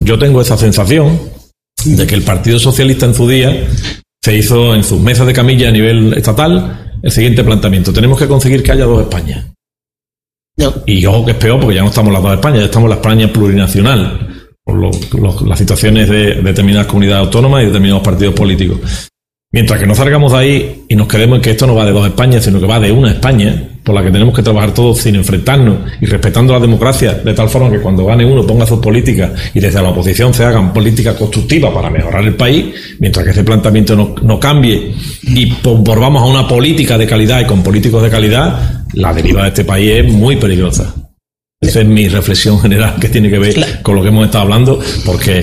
yo tengo esa sensación de que el Partido Socialista en su día se hizo en sus mesas de camilla a nivel estatal el siguiente planteamiento: tenemos que conseguir que haya dos Españas. No. Y ojo que es peor, porque ya no estamos las dos Españas, ya estamos en la España plurinacional, por las situaciones de determinadas comunidades autónomas y determinados partidos políticos. Mientras que no salgamos de ahí y nos quedemos en que esto no va de dos Españas, sino que va de una España, por la que tenemos que trabajar todos sin enfrentarnos y respetando la democracia, de tal forma que cuando gane uno ponga sus políticas y desde la oposición se hagan políticas constructivas para mejorar el país, mientras que ese planteamiento no cambie y volvamos a una política de calidad y con políticos de calidad, la deriva de este país es muy peligrosa. Esa es mi reflexión general, que tiene que ver con lo que hemos estado hablando, porque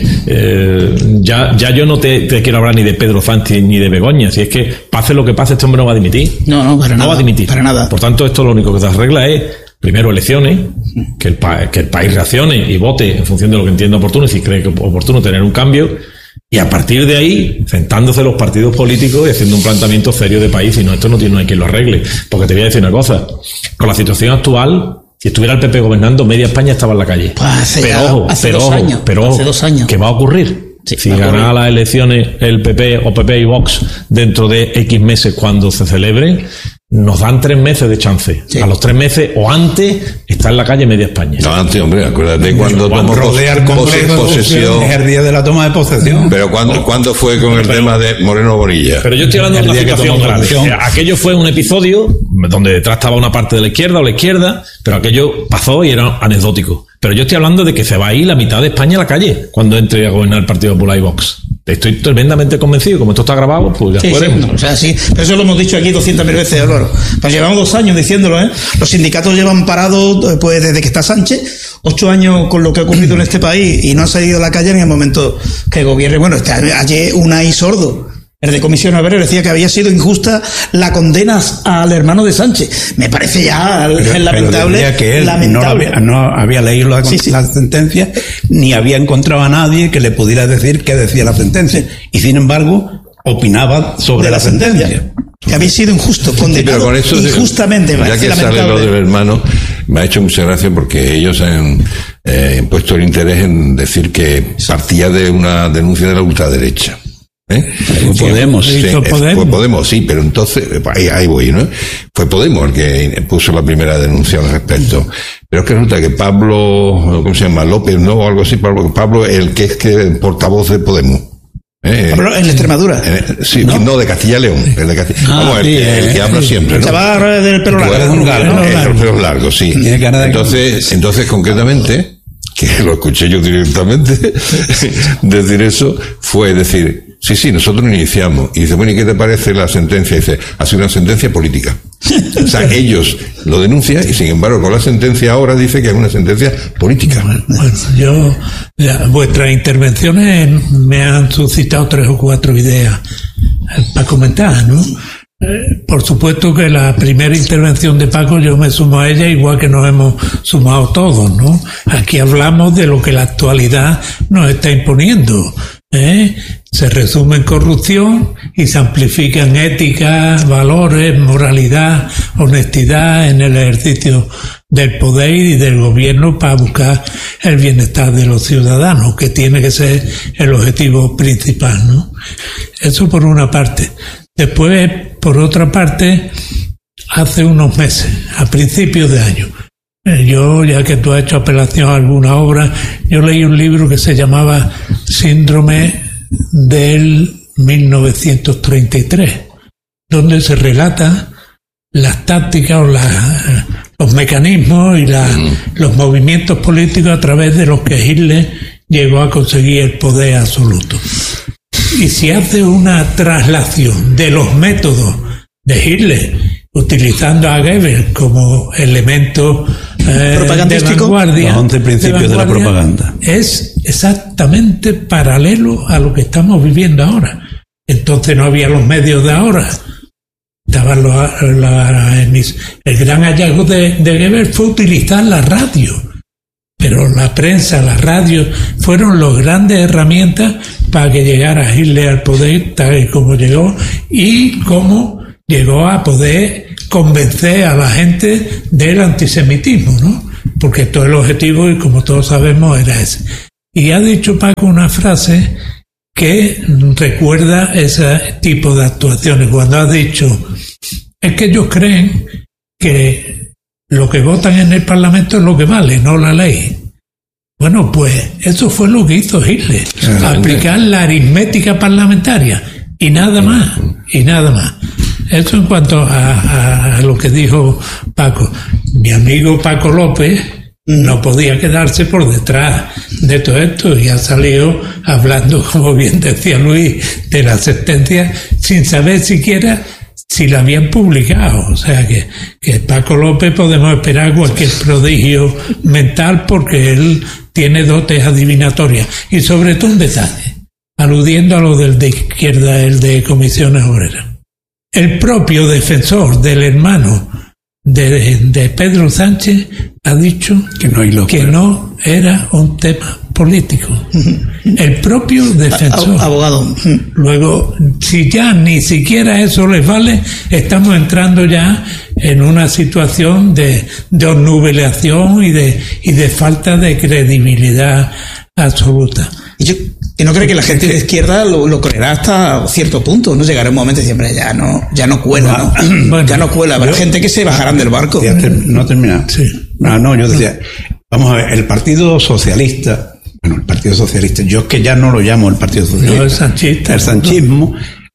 ya yo no te quiero hablar ni de Pedro Sánchez ni de Begoña. Si es que pase lo que pase, este hombre no va a dimitir. No, para nada. No va a dimitir. Para nada. Por tanto, esto lo único que se arregla es, primero, elecciones, que el país reaccione y vote en función de lo que entienda oportuno, y si cree que es oportuno tener un cambio, y a partir de ahí, sentándose los partidos políticos y haciendo un planteamiento serio de país. Si no, esto no hay quien lo arregle. Porque te voy a decir una cosa, con la situación actual, si estuviera el PP gobernando, media España estaba en la calle. Pues hace 2 años. ¿Qué va a ocurrir? Sí, si ganara las elecciones el PP o PP y Vox dentro de X meses cuando se celebren, nos dan 3 meses de chance. Sí. A los 3 meses o antes está en la calle media España. No, antes, hombre, acuérdate cuando tomó posesión. Es el día de la toma de posesión. Pero ¿cuándo fue con el tema de Moreno Bonilla? Pero yo estoy hablando de una situación grave. Aquello fue un episodio donde detrás estaba una parte de la izquierda o la izquierda, pero aquello pasó y era anecdótico. Pero yo estoy hablando de que se va a ir la mitad de España a la calle cuando entre a gobernar el Partido Popular y Vox. Estoy tremendamente convencido. Como esto está grabado, pues ya veremos. O sea, sí, pero eso lo hemos dicho aquí 200.000 veces, Álvaro. Pues llevamos 2 años diciéndolo, ¿eh? Los sindicatos llevan parados, pues desde que está Sánchez, 8 años con lo que ha ocurrido en este país, y no han salido a la calle en el momento que gobierne. Bueno, ayer Unai Sordo, el de Comisión Obrera, decía que había sido injusta la condena al hermano de Sánchez. Me parece ya lamentable. Pero que él no había leído la sentencia, ni había encontrado a nadie que le pudiera decir qué decía la sentencia. Y sin embargo, opinaba sobre la sentencia. Que había sido injusto, condenado pero con eso, injustamente. Ya que sale lo del hermano, me ha hecho mucha gracia porque ellos han puesto el interés en decir que partía de una denuncia de la ultraderecha. Podemos. Fue Podemos, sí, pero entonces, ahí voy, ¿no? Fue Podemos el que puso la primera denuncia al respecto. Pero es que resulta que Pablo, ¿cómo se llama? López, ¿no? O algo así, Pablo, el que es portavoz de Podemos. Pablo, en Extremadura. Sí, no, de Castilla y León. El de Castilla. Vamos, el que habla siempre, ¿no? Se va del pelo largo. El pelo largo, sí. Entonces, concretamente, que lo escuché yo directamente decir eso, fue decir, sí, nosotros iniciamos. Y dice, bueno, ¿y qué te parece la sentencia? Y dice, ha sido una sentencia política. O sea, ellos lo denuncian y sin embargo con la sentencia ahora dice que es una sentencia política. Bueno, vuestras intervenciones me han suscitado 3 o 4 ideas para comentar, ¿no? Por supuesto que la primera intervención de Paco yo me sumo a ella, igual que nos hemos sumado todos, ¿no? Aquí hablamos de lo que la actualidad nos está imponiendo, Se resume en corrupción y se amplifican éticas, valores, moralidad, honestidad en el ejercicio del poder y del gobierno para buscar el bienestar de los ciudadanos, que tiene que ser el objetivo principal, ¿no? Eso por una parte. Después, por otra parte, hace unos meses, a principios de año, yo, ya que tú has hecho apelación a alguna obra, yo leí un libro que se llamaba Síndrome del 1933, donde se relata las tácticas o los mecanismos y los movimientos políticos a través de los que Hitler llegó a conseguir el poder absoluto. Y si hace una traslación de los métodos de Hitler, utilizando a Goebbels como elemento de vanguardia, los 11 principios de la propaganda, es exactamente paralelo a lo que estamos viviendo ahora. Entonces no había los medios de ahora. Estaban el gran hallazgo de Goebbels fue utilizar la radio. Pero la prensa, la radio, fueron las grandes herramientas para que llegara Hitler al poder tal y como llegó, y cómo llegó a poder convencer a la gente del antisemitismo, ¿no? Porque todo el objetivo, y como todos sabemos, era ese. Y ha dicho Paco una frase que recuerda ese tipo de actuaciones, cuando ha dicho, es que ellos creen que lo que votan en el Parlamento es lo que vale, no la ley. Bueno, pues eso fue lo que hizo Hitler, aplicar la aritmética parlamentaria y nada más, y nada más. Eso en cuanto a lo que dijo Paco. Mi amigo Paco López no podía quedarse por detrás de todo esto y ha salido hablando, como bien decía Luis, de la sentencia sin saber siquiera si la habían publicado. O sea que Paco López podemos esperar cualquier prodigio mental porque él tiene dotes adivinatorias. Y sobre todo un detalle, aludiendo a lo del de izquierda, el de Comisiones Obreras. El propio defensor del hermano de Pedro Sánchez ha dicho que no era un tema político. El propio defensor. Abogado. Luego, si ya ni siquiera eso les vale, estamos entrando ya en una situación de obnubilación y de falta de credibilidad absoluta. Y yo que no creo que la gente de izquierda lo creerá hasta cierto punto, ¿no? Llegará un momento y siempre ya no cuela, ¿no? Bueno, ya no cuela. Habrá gente que se bajarán del barco. No ha terminado. Sí. Yo decía, vamos a ver, el Partido Socialista, yo es que ya no lo llamo el Partido Socialista. No, el sanchista. El sanchismo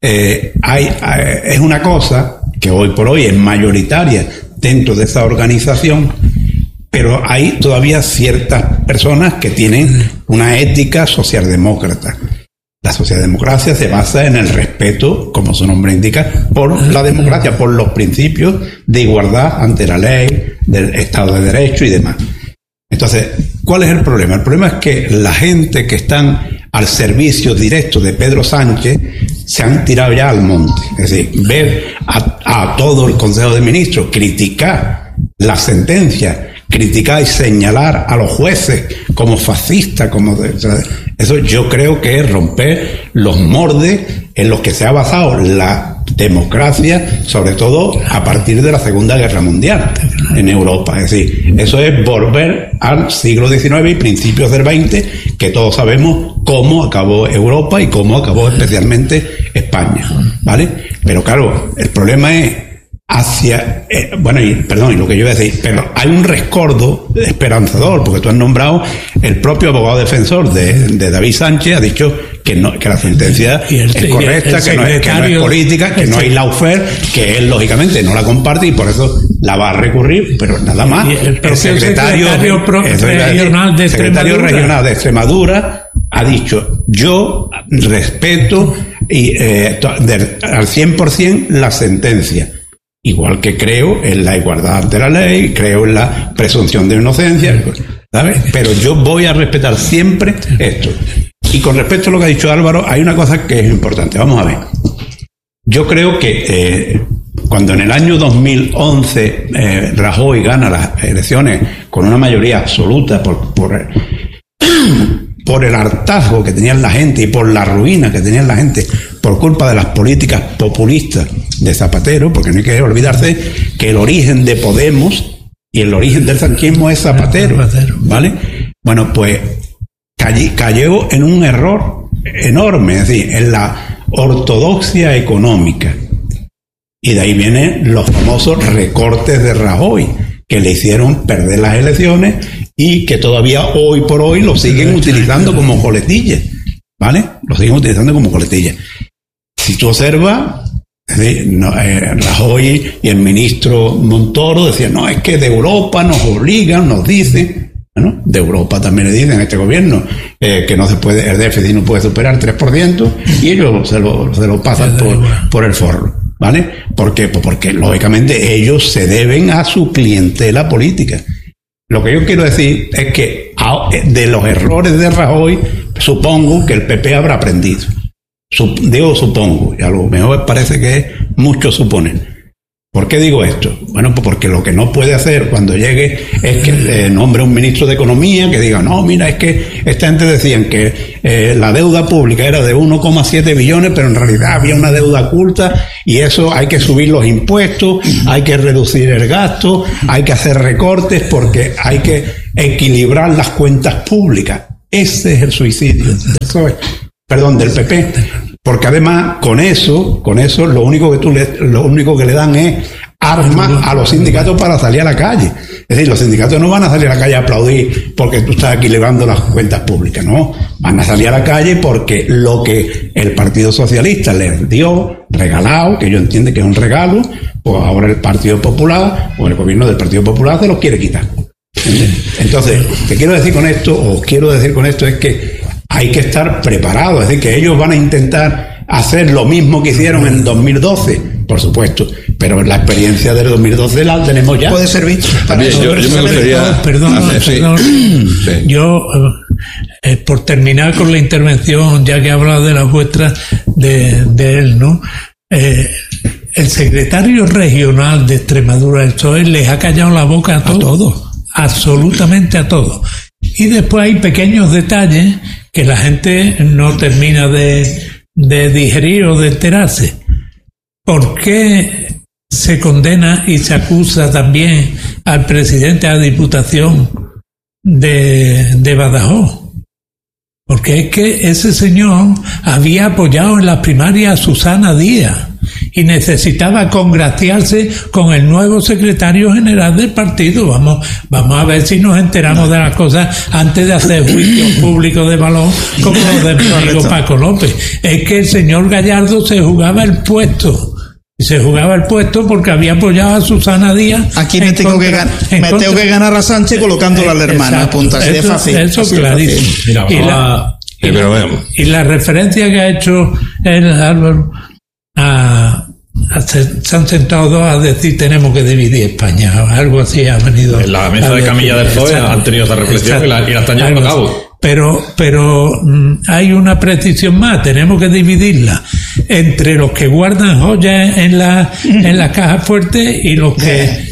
es una cosa que hoy por hoy es mayoritaria dentro de esta organización, pero hay todavía ciertas personas que tienen una ética socialdemócrata. La socialdemocracia se basa en el respeto, como su nombre indica, por la democracia, por los principios de igualdad ante la ley, del Estado de Derecho y demás. Entonces, ¿cuál es el problema? El problema es que la gente que están al servicio directo de Pedro Sánchez se han tirado ya al monte. Es decir, ver a todo el Consejo de Ministros criticar la sentencia, criticar y señalar a los jueces como fascistas, eso yo creo que es romper los moldes en los que se ha basado la democracia, sobre todo a partir de la Segunda Guerra Mundial en Europa. Es decir, eso es volver al siglo XIX y principios del XX, que todos sabemos cómo acabó Europa y cómo acabó especialmente España, ¿vale? Pero claro, el problema es y lo que yo iba a decir, pero hay un rescoldo esperanzador, porque tú has nombrado el propio abogado defensor de David Sánchez, ha dicho que la sentencia es correcta, que no es política, que no hay lawfare, que él lógicamente no la comparte y por eso la va a recurrir, pero nada más. El secretario regional de Extremadura ha dicho: yo respeto al 100% la sentencia. Igual que creo en la igualdad ante la ley, creo en la presunción de inocencia, ¿sabes? Pero yo voy a respetar siempre esto. Y con respecto a lo que ha dicho Álvaro, hay una cosa que es importante. Vamos a ver. Yo creo que cuando en el año 2011 Rajoy gana las elecciones con una mayoría absoluta por el hartazgo que tenía la gente y por la ruina que tenía la gente por culpa de las políticas populistas de Zapatero, porque no hay que olvidarse que el origen de Podemos y el origen del sanchismo es Zapatero, ¿vale? Bueno, pues cayó en un error enorme, es decir, en la ortodoxia económica. Y de ahí vienen los famosos recortes de Rajoy, que le hicieron perder las elecciones y que todavía hoy por hoy lo siguen utilizando como coletilla, ¿vale? Lo siguen utilizando como coletilla. Si tú observas, Rajoy y el ministro Montoro decían: no, es que de Europa nos obligan, nos dicen. Bueno, de Europa también le dicen a este gobierno que no se puede, el déficit no puede superar el 3%, y ellos se lo pasan por el forro, ¿vale? ¿Por qué? Pues porque lógicamente ellos se deben a su clientela política. Lo que yo quiero decir es que de los errores de Rajoy, supongo que el PP habrá aprendido. Supongo, y a lo mejor parece que muchos suponen. ¿Por qué digo esto? Bueno, pues porque lo que no puede hacer cuando llegue es que nombre un ministro de Economía que diga: no, mira, es que esta gente decían que la deuda pública era de 1,7 billones, pero en realidad había una deuda oculta y eso hay que subir los impuestos, hay que reducir el gasto, hay que hacer recortes porque hay que equilibrar las cuentas públicas. Ese es el suicidio del PSOE, perdón, del PP. Porque además, con eso, lo único que le dan es armas a los sindicatos para salir a la calle. Es decir, los sindicatos no van a salir a la calle a aplaudir porque tú estás aquí elevando las cuentas públicas, no. Van a salir a la calle porque lo que el Partido Socialista les dio, regalado, que yo entiendo que es un regalo, pues ahora el Partido Popular, o el gobierno del Partido Popular se los quiere quitar. Entonces, ¿qué quiero decir con esto? Es que hay que estar preparados, es decir, que ellos van a intentar hacer lo mismo que hicieron en 2012, por supuesto, pero la experiencia del 2012 la tenemos ya. Puede servir. También, yo me gustaría... Perdón. Sí. Yo, por terminar con la intervención, ya que he hablado de las vuestras, de él, ¿no? El secretario regional de Extremadura del PSOE les ha callado la boca a todos. Absolutamente a todos. Y después hay pequeños detalles que la gente no termina de digerir o de enterarse. ¿Por qué se condena y se acusa también al presidente de la Diputación de Badajoz? Porque es que ese señor había apoyado en las primarias a Susana Díaz y necesitaba congraciarse con el nuevo secretario general del partido. Vamos a ver si nos enteramos de las cosas antes de hacer juicios públicos de valor como los de mi amigo Paco López. Es que el señor Gallardo se jugaba el puesto. Y se jugaba el puesto porque había apoyado a Susana Díaz. Aquí me tengo que ganar a Sánchez colocándola a la hermana. Punta, así de fácil. Eso es clarísimo. Mira, y la referencia que ha hecho el Álvaro se han sentado dos a decir tenemos que dividir España, algo así ha venido. En la mesa de camilla del PSOE han tenido esa reflexión y la están llevando a cabo. Pero hay una precisión más, tenemos que dividirla entre los que guardan joyas en la caja fuerte y los que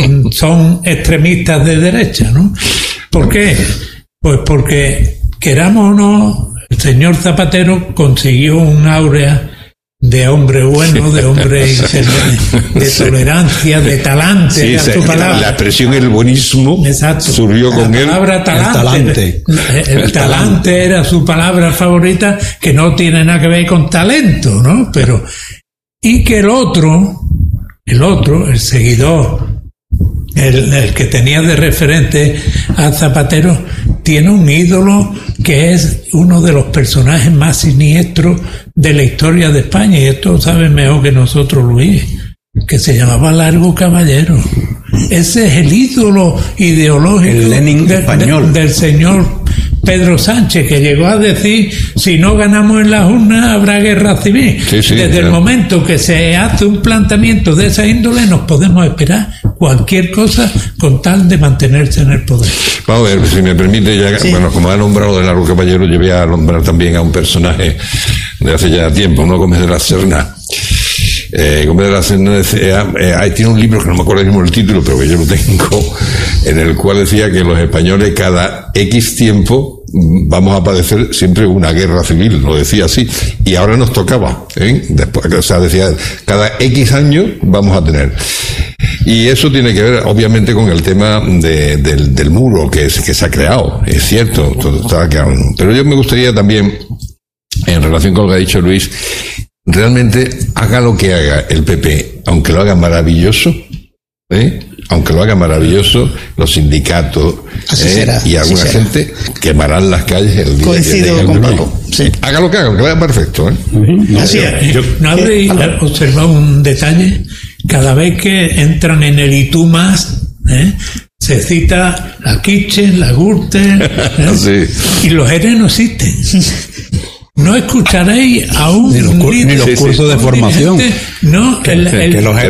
son extremistas de derecha, ¿no? ¿Por qué? Pues porque, queramos o no, el señor Zapatero consiguió un áurea de hombre bueno, de hombre de tolerancia, de talante. Sí, era su palabra. La expresión el buenismo surgió con él. La palabra talante. El talante era su palabra favorita, que no tiene nada que ver con talento, ¿no? Pero, y que el otro, el seguidor, el que tenía de referente a Zapatero, tiene un ídolo que es uno de los personajes más siniestros de la historia de España, y esto lo sabe mejor que nosotros, Luis, que se llamaba Largo Caballero. Ese es el ídolo ideológico, el Lenin español, del señor Pedro Sánchez, que llegó a decir: si no ganamos en las urnas habrá guerra civil. Desde el momento que se hace un planteamiento de esa índole, nos podemos esperar cualquier cosa con tal de mantenerse en el poder. Vamos a ver, si me permite, ya, bueno, como ha nombrado de Largo Caballero, yo voy a nombrar también a un personaje de hace ya tiempo, ¿no? Gómez de la Serna. Gómez de la Serna decía, tiene un libro que no me acuerdo mismo el título, pero que yo lo tengo, en el cual decía que los españoles cada X tiempo vamos a padecer siempre una guerra civil, lo decía así, y ahora nos tocaba, después, o sea, decía, cada X años vamos a tener. Y eso tiene que ver, obviamente, con el tema del muro que se ha creado, es cierto, todo está claro. Pero yo me gustaría también, en relación con lo que ha dicho Luis, realmente haga lo que haga el PP, aunque lo haga maravilloso, aunque lo haga maravilloso, los sindicatos y alguna gente quemarán las calles el día Coincido que con Paco. Sí. Haga lo que haga, aunque lo haga perfecto. Así es. ¿No habréis observado un detalle? Cada vez que entran en el y tú más, se cita la Kitchen, la Gürtel, Sí. y los ERE no existen. No escucharéis a un ni los cursos de formación. No, que los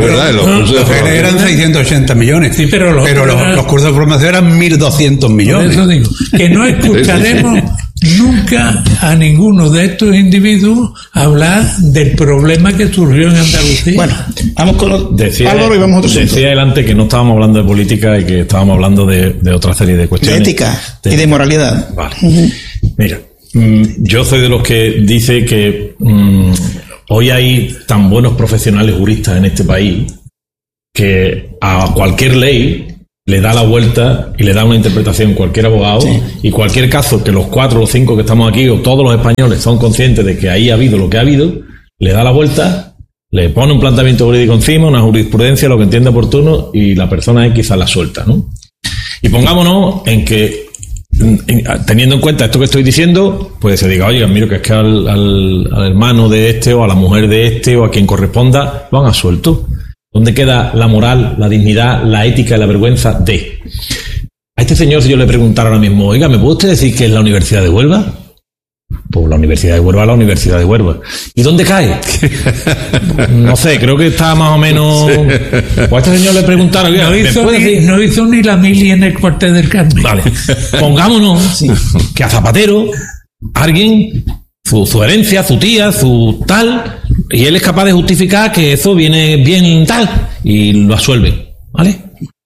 ERE eran 680 millones. Sí, pero los cursos de formación eran 1.200 millones. Por eso digo, que no escucharemos nunca a ninguno de estos individuos hablar del problema que surgió en Andalucía. Bueno, vamos con Álvaro y vamos a otro asunto. Decía adelante que no estábamos hablando de política y que estábamos hablando de otra serie de cuestiones. De ética y de moralidad. Vale. Mira, yo soy de los que dice que hoy hay tan buenos profesionales juristas en este país que a cualquier ley le da la vuelta y le da una interpretación cualquier abogado, sí. Y cualquier caso que los 4 o los 5 que estamos aquí o todos los españoles son conscientes de que ahí ha habido lo que ha habido, le da la vuelta, le pone un planteamiento jurídico encima, una jurisprudencia, lo que entienda oportuno, y la persona es quizás la suelta, ¿no? Y pongámonos en que, teniendo en cuenta esto que estoy diciendo, pues se diga, oye, mira, que es que al hermano de este o a la mujer de este o a quien corresponda lo han absuelto. ¿Dónde queda la moral, la dignidad, la ética y la vergüenza de? A este señor, si yo le preguntara ahora mismo, oiga, ¿me puede usted decir que es la Universidad de Huelva? Pues la Universidad de Huelva es la Universidad de Huelva. ¿Y dónde cae? No sé, creo que está más o menos... Pues a este señor le preguntaron, oiga, no hizo ni la mili en el cuartel del Carmen. Vale, pongámonos que a Zapatero, alguien... Su herencia, su tía, su tal, y él es capaz de justificar que eso viene bien tal, y lo absuelve, ¿vale?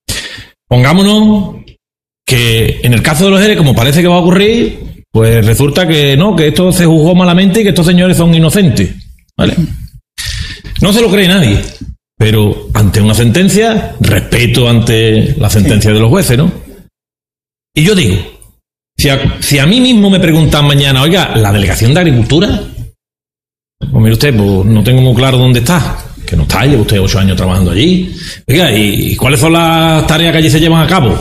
Pongámonos que en el caso de los ERE, como parece que va a ocurrir, pues resulta que no, que esto se juzgó malamente y que estos señores son inocentes, ¿vale? No se lo cree nadie, pero ante una sentencia, respeto ante la sentencia de los jueces, ¿no? Y yo digo, si a mí mismo me preguntan mañana, oiga, ¿la delegación de Agricultura? Pues mire usted, pues no tengo muy claro dónde está. Que no está, lleva usted 8 años trabajando allí. Oiga, ¿y cuáles son las tareas que allí se llevan a cabo?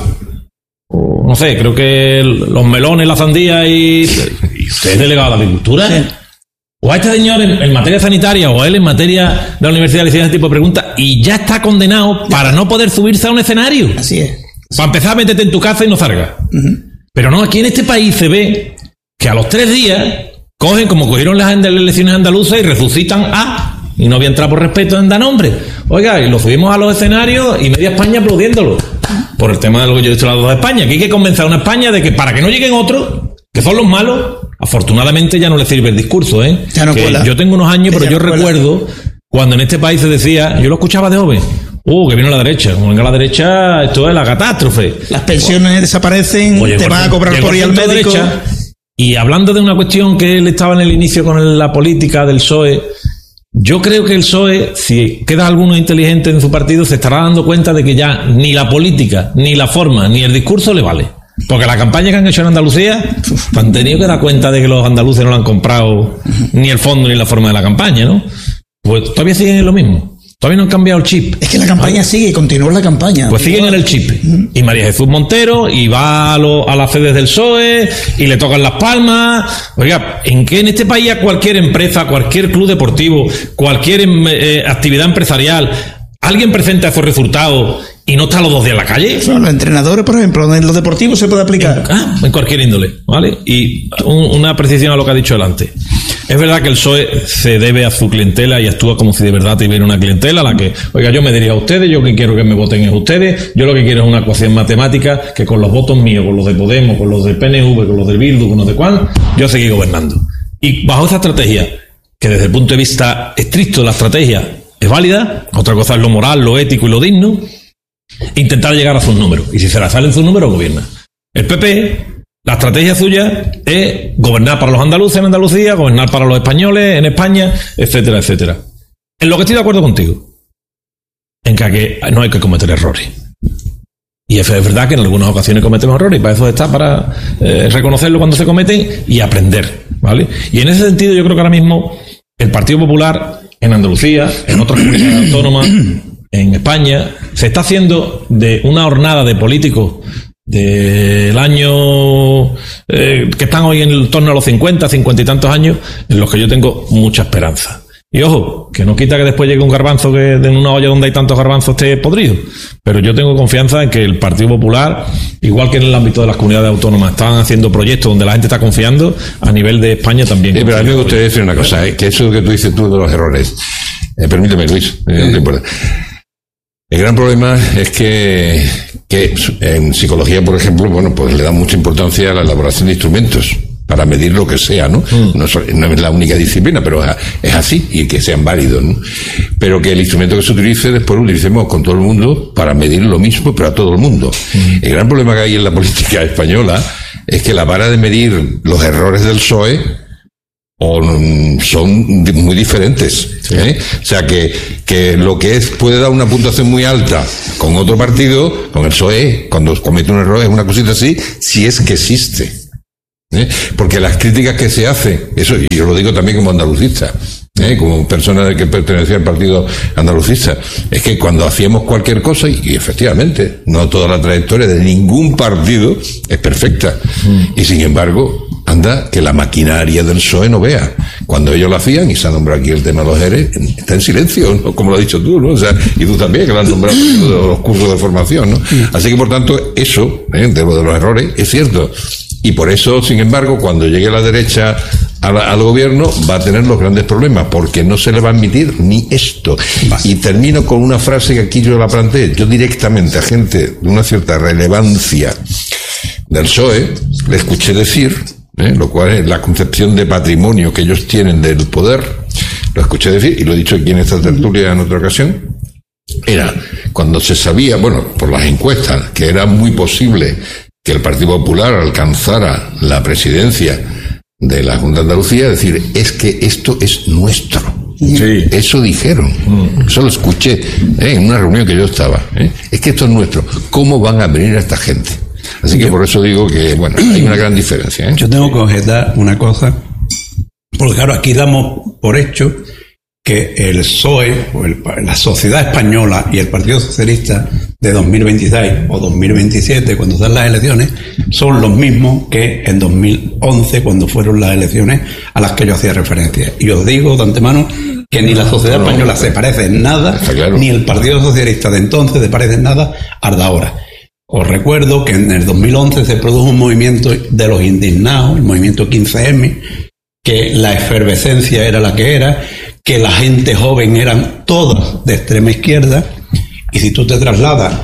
O, no sé, creo que los melones, la sandía ¿y usted es delegado de Agricultura? Sí. O a este señor en materia sanitaria o a él en materia de la universidad le hacen ese tipo de preguntas y ya está condenado para no poder subirse a un escenario. Así es. Para empezar, métete en tu casa y no salgas. Pero no, aquí en este país se ve que a los 3 días cogen, como cogieron las elecciones andaluzas y resucitan y no voy a entrar por respeto en dar nombre. Oiga, y lo subimos a los escenarios y media España aplaudiéndolo. Por el tema de lo que yo he dicho a la de España, que hay que convencer a una España de que para que no lleguen otros, que son los malos, afortunadamente ya no les sirve el discurso, ¿eh? Ya no cuela. Yo tengo unos años, pero yo recuerdo cuando en este país se decía, yo lo escuchaba de joven, que vino la derecha. Como venga la derecha, esto es la catástrofe. Las pensiones desaparecen, te van a cobrar por ir al médico. Derecha, y hablando de una cuestión que él estaba en el inicio con la política del PSOE, yo creo que el PSOE, si queda alguno inteligente en su partido, se estará dando cuenta de que ya ni la política, ni la forma, ni el discurso le vale. Porque la campaña que han hecho en Andalucía, han tenido que dar cuenta de que los andaluces no le han comprado ni el fondo ni la forma de la campaña, ¿no? Pues todavía siguen en lo mismo. Todavía no han cambiado el chip. Es que la campaña sigue y continúa la campaña. Pues siguen en el chip. Y María Jesús Montero, y va a las sedes del PSOE, y le tocan las palmas. Oiga, ¿en qué en este país a cualquier empresa, cualquier club deportivo, cualquier actividad empresarial, alguien presenta esos resultados y no está los 2 días en la calle? Son los entrenadores, por ejemplo, en los deportivos se puede aplicar. En cualquier índole, ¿vale? Y una precisión a lo que ha dicho delante. Es verdad que el PSOE se debe a su clientela y actúa como si de verdad tuviera una clientela a la que, oiga, yo me dirijo a ustedes, yo que quiero que me voten es ustedes, yo lo que quiero es una ecuación matemática que con los votos míos, con los de Podemos, con los del PNV, con los del Bildu, con los de Juan, yo seguí gobernando. Y bajo esa estrategia, que desde el punto de vista estricto de la estrategia es válida, otra cosa es lo moral, lo ético y lo digno, intentar llegar a sus números. Y si se la salen sus números, gobierna. El PP... La estrategia suya es gobernar para los andaluces en Andalucía, gobernar para los españoles en España, etcétera, etcétera. En lo que estoy de acuerdo contigo, en que no hay que cometer errores. Y es verdad que en algunas ocasiones cometemos errores y para eso está, para reconocerlo cuando se cometen y aprender, ¿vale? Y en ese sentido yo creo que ahora mismo el Partido Popular en Andalucía, en otras comunidades autónomas, en España, se está haciendo de una hornada de políticos del año que están hoy en torno a los 50 y tantos años, en los que yo tengo mucha esperanza. Y ojo, que no quita que después llegue un garbanzo que en una olla donde hay tantos garbanzos esté podrido, pero yo tengo confianza en que el Partido Popular, igual que en el ámbito de las comunidades autónomas, están haciendo proyectos donde la gente está confiando, a nivel de España también. Pero a mí me gustaría decir una cosa, que eso que tú dices tú de los errores, permíteme, Luis, no te importa. El gran problema es que en psicología, por ejemplo, bueno, pues le da mucha importancia a la elaboración de instrumentos para medir lo que sea, ¿no? No es la única disciplina, pero es así, y que sean válidos, ¿no? Pero que el instrumento que se utilice, después lo utilicemos con todo el mundo para medir lo mismo, pero a todo el mundo. El gran problema que hay en la política española es que la vara de medir los errores del PSOE o son muy diferentes. Sí. O sea que lo que puede dar una puntuación muy alta con otro partido, con el PSOE, cuando comete un error, es una cosita así, si es que existe. Porque las críticas que se hacen, eso, y yo lo digo también como andalucista, como persona que pertenecía al partido andalucista, es que cuando hacíamos cualquier cosa, y efectivamente, no toda la trayectoria de ningún partido es perfecta, y sin embargo, anda que la maquinaria del PSOE no vea. Cuando ellos lo hacían, y se ha nombrado aquí el tema de los ERE, está en silencio, ¿no? Como lo has dicho tú, ¿no? O sea, y tú también, que lo has nombrado de los cursos de formación, ¿no? Así que, por tanto, eso, de lo de los errores, es cierto. Y por eso, sin embargo, cuando llegue la derecha al gobierno, va a tener los grandes problemas, porque no se le va a admitir ni esto. Y termino con una frase que aquí yo la planteé. Yo directamente a gente de una cierta relevancia del PSOE le escuché decir, lo cual es la concepción de patrimonio que ellos tienen del poder, lo escuché decir, y lo he dicho aquí en esta tertulia en otra ocasión, era cuando se sabía, bueno, por las encuestas, que era muy posible que el Partido Popular alcanzara la presidencia de la Junta de Andalucía, decir, es que esto es nuestro. Sí. Eso dijeron. Eso lo escuché en una reunión que yo estaba. Es que esto es nuestro. ¿Cómo van a venir a esta gente? Así que por eso digo que, bueno, hay una gran diferencia. Yo tengo que objetar una cosa, porque claro, aquí damos por hecho que el PSOE, o la sociedad española y el Partido Socialista de 2026 o 2027, cuando sean las elecciones, son los mismos que en 2011, cuando fueron las elecciones a las que yo hacía referencia. Y os digo de antemano que ni la sociedad española se parece en nada, claro, ni el Partido Socialista de entonces se parece en nada al de ahora. Os recuerdo que en el 2011 se produjo un movimiento de los indignados, el movimiento 15M, que la efervescencia era la que era, que la gente joven eran todas de extrema izquierda, y si tú te trasladas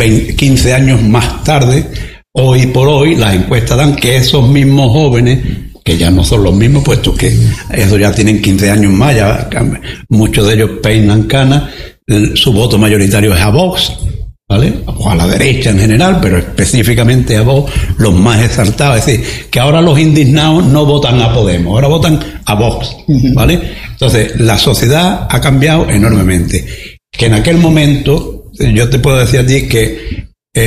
15 años más tarde, hoy por hoy las encuestas dan que esos mismos jóvenes, que ya no son los mismos, puesto que esos ya tienen 15 años más, ya muchos de ellos peinan canas, su voto mayoritario es a Vox, ¿vale? O a la derecha en general, pero específicamente a Vox, los más exaltados. Es decir, que ahora los indignados no votan a Podemos, ahora votan a Vox, ¿vale? Entonces, la sociedad ha cambiado enormemente. Que en aquel momento, yo te puedo decir a ti que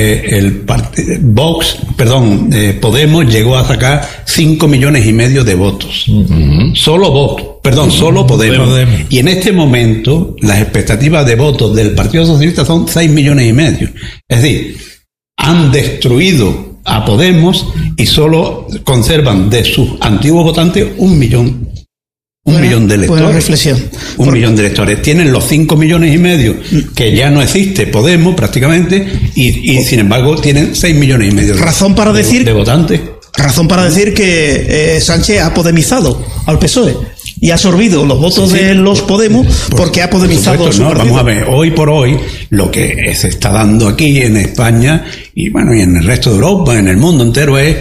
Podemos llegó a sacar 5,5 millones de votos. Solo Vox, solo Podemos. Y en este momento, las expectativas de votos del Partido Socialista son 6,5 millones. Es decir, han destruido a Podemos y solo conservan de sus antiguos votantes 1 millón. Un millón de electores. Buena reflexión. Un millón de electores. Tienen los 5,5 millones, que ya no existe Podemos prácticamente, y sin embargo tienen 6,5 millones razón para decir, de votantes. Razón para decir que Sánchez ha podemizado al PSOE y ha absorbido los votos de los Podemos porque ha podemizado su partido. Vamos a ver, hoy por hoy, lo que se está dando aquí en España y bueno, y en el resto de Europa, en el mundo entero, es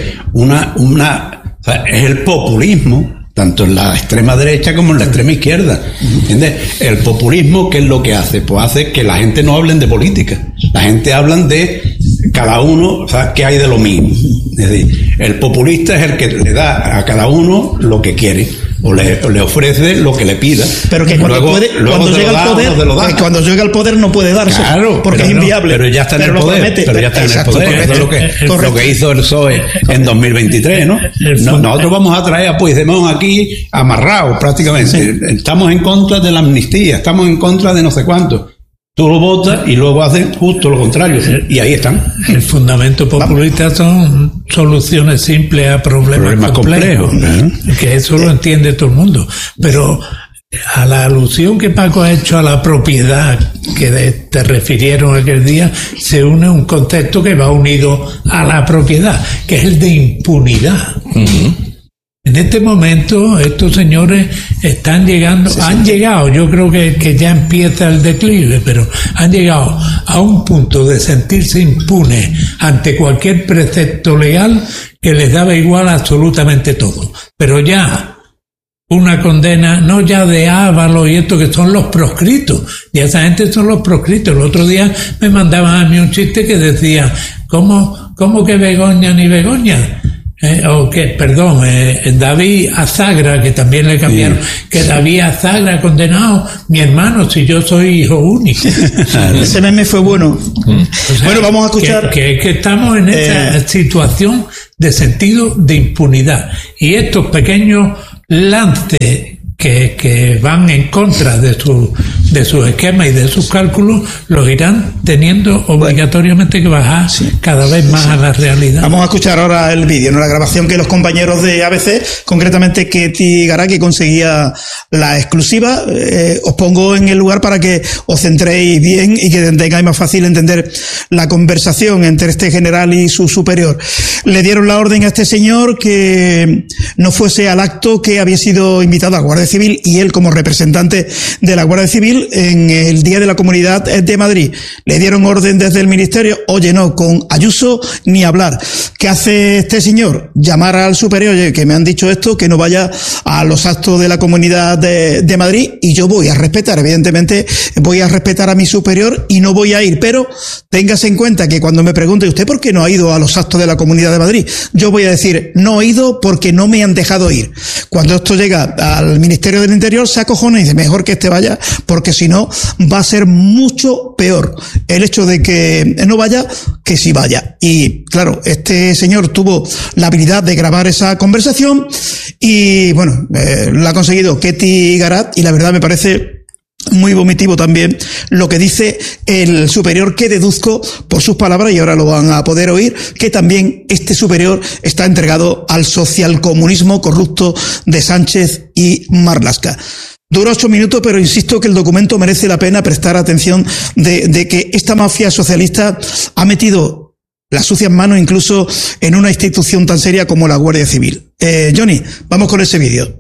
es el populismo, tanto en la extrema derecha como en la extrema izquierda. ¿Entiendes? El populismo, ¿qué es lo que hace? Pues hace que la gente no hable de política. La gente habla de cada uno, qué hay de lo mismo. Es decir, el populista es el que le da a cada uno lo que quiere, o le ofrece lo que le pida. Pero que cuando llega al poder no puede darse, claro, porque es inviable. Pero ya está en el poder. Pero ya está en el poder. Eso es lo que hizo el PSOE en 2023, ¿no? Nosotros vamos a traer a Puigdemont aquí amarrado prácticamente. Sí. Estamos en contra de la amnistía, estamos en contra de no sé cuánto. Tú lo votas y luego hacen justo lo contrario. Y ahí están. El fundamento populista son soluciones simples a problemas complejos. Que eso lo entiende todo el mundo. Pero a la alusión que Paco ha hecho a la propiedad que te refirieron aquel día, se une un concepto que va unido a la propiedad, que es el de impunidad. En este momento estos señores están llegando, han llegado, yo creo que ya empieza el declive, pero han llegado a un punto de sentirse impunes ante cualquier precepto legal que les daba igual absolutamente todo. Pero ya una condena, no ya de Ábalos y esto que son los proscritos, y esa gente son los proscritos. El otro día me mandaban a mí un chiste que decía, ¿cómo que Begoña ni Begoña? David Azagra, que también le cambiaron, que David Azagra condenado, mi hermano, si yo soy hijo único. Ese meme fue bueno. O sea, bueno, vamos a escuchar. Que estamos en esta situación de sentido de impunidad. Y estos pequeños lances que van en contra de su esquema y de sus cálculos, los irán teniendo obligatoriamente que bajar cada vez más a la realidad. Vamos a escuchar ahora el vídeo, ¿no? La grabación que los compañeros de ABC, concretamente Ketty Garat, que conseguía la exclusiva. Os pongo en el lugar para que os centréis bien y que tengáis más fácil entender la conversación entre este general y su superior. Le dieron la orden a este señor que no fuese al acto que había sido invitado a la Guardia Civil, y él como representante de la Guardia Civil en el Día de la Comunidad de Madrid. Le dieron orden desde el ministerio: oye, no, con Ayuso ni hablar. ¿Qué hace este señor? Llamar al superior: oye, que me han dicho esto, que no vaya a los actos de la Comunidad de Madrid, y yo voy a respetar, evidentemente voy a respetar a mi superior y no voy a ir, pero téngase en cuenta que cuando me pregunte usted por qué no ha ido a los actos de la Comunidad de Madrid, yo voy a decir: no he ido porque no me han dejado ir. Cuando esto llega al Ministerio del Interior, se acojona y dice: mejor que este vaya, porque si no va a ser mucho peor el hecho de que no vaya que si vaya. Y claro, este señor tuvo la habilidad de grabar esa conversación y bueno, la ha conseguido Ketty Garat, y la verdad me parece muy vomitivo también lo que dice el superior, que deduzco por sus palabras, y ahora lo van a poder oír, que también este superior está entregado al socialcomunismo corrupto de Sánchez y Marlaska. Dura 8 minutos, pero insisto que el documento merece la pena prestar atención de que esta mafia socialista ha metido las sucias manos incluso en una institución tan seria como la Guardia Civil. Johnny, vamos con ese vídeo.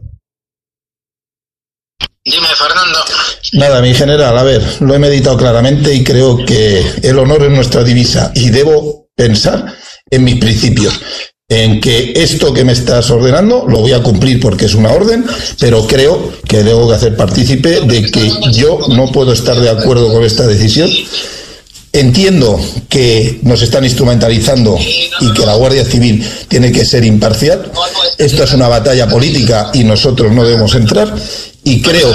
Dime, Fernando. Nada, mi general, a ver, lo he meditado claramente y creo que el honor es nuestra divisa, y debo pensar en mis principios, en que esto que me estás ordenando lo voy a cumplir porque es una orden, pero creo que debo hacer partícipe de que yo no puedo estar de acuerdo con esta decisión. Entiendo que nos están instrumentalizando y que la Guardia Civil tiene que ser imparcial. Esto es una batalla política y nosotros no debemos entrar. Y creo...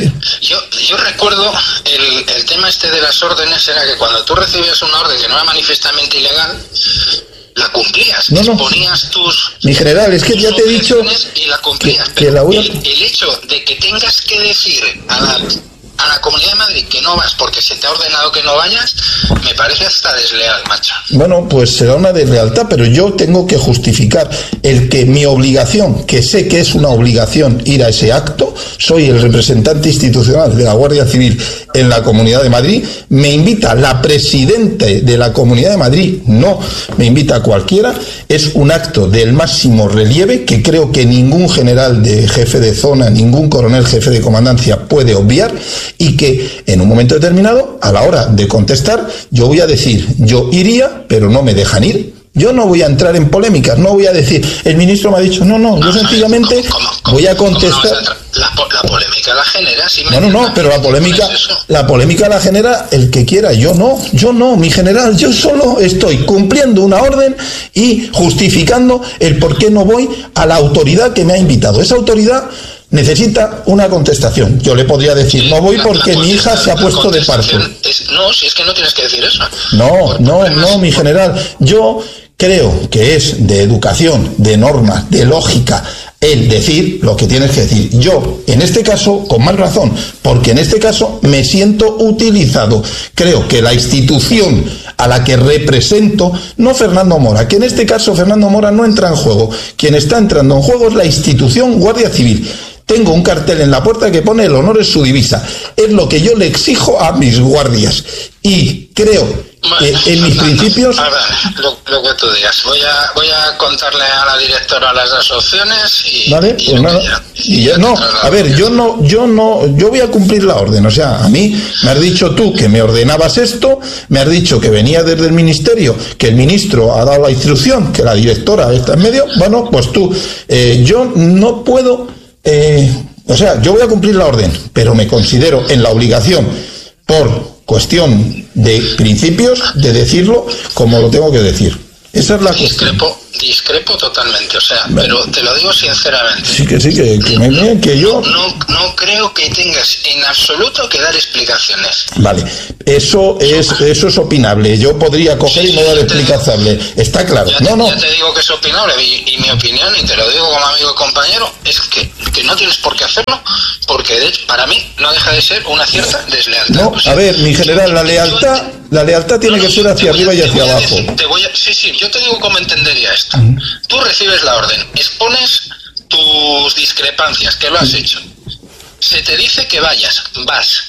Yo recuerdo el tema este de las órdenes, era que cuando tú recibías una orden que no era manifiestamente ilegal, la cumplías, ponías tus... Mi general, es que ya te he dicho... Y la cumplías, que la el hecho de que tengas que decir a la Comunidad de Madrid que no vas porque se te ha ordenado que no vayas, me parece hasta desleal, macho. Bueno, pues será una deslealtad, pero yo tengo que justificar el que mi obligación, que sé que es una obligación ir a ese acto, soy el representante institucional de la Guardia Civil en la Comunidad de Madrid, me invita la presidenta de la Comunidad de Madrid, no me invita a cualquiera, es un acto del máximo relieve que creo que ningún general de jefe de zona, ningún coronel jefe de comandancia puede obviar, y que en un momento determinado, a la hora de contestar, yo voy a decir: yo iría, pero no me dejan ir. Yo no voy a entrar en polémicas, no voy a decir: el ministro me ha dicho, no, yo sencillamente voy a contestar. La polémica la genera, si no, pero la polémica la genera el que quiera, yo no, mi general, yo solo estoy cumpliendo una orden y justificando el por qué no voy a la autoridad que me ha invitado. Esa autoridad necesita una contestación. Yo le podría decir: no voy porque mi hija se ha puesto de parto. No, si es que no tienes que decir eso. No, mi general. Yo creo que es de educación, de normas, de lógica, el decir lo que tienes que decir. Yo, en este caso, con más razón, porque en este caso me siento utilizado. Creo que la institución a la que represento, no Fernando Mora, que en este caso Fernando Mora no entra en juego. Quien está entrando en juego es la institución Guardia Civil. Tengo un cartel en la puerta que pone: el honor es su divisa. Es lo que yo le exijo a mis guardias. Y creo que en mis principios... A ver, lo que tú digas. Voy a contarle a la directora las dos opciones y... Vale, pues nada. Yo voy a cumplir la orden. O sea, a mí me has dicho tú que me ordenabas esto, me has dicho que venía desde el ministerio, que el ministro ha dado la instrucción, que la directora está en medio. Bueno, pues tú, yo no puedo... yo voy a cumplir la orden, pero me considero en la obligación, por cuestión de principios, de decirlo como lo tengo que decir. Esa es la cuestión. discrepo totalmente, o sea, pero te lo digo sinceramente. Sí, que yo... No creo que tengas en absoluto que dar explicaciones. Vale, eso es opinable. Yo podría coger y no dar explicaciones. Está claro. Ya te digo que es opinable y mi opinión, y te lo digo como amigo y compañero, es que no tienes por qué hacerlo, porque de hecho, para mí no deja de ser una cierta deslealtad. No, a ver, mi general, la lealtad tiene que ser hacia arriba y hacia abajo. Yo te digo cómo entendería esto. Tú recibes la orden, expones tus discrepancias, que lo has hecho. Se te dice que vayas, vas.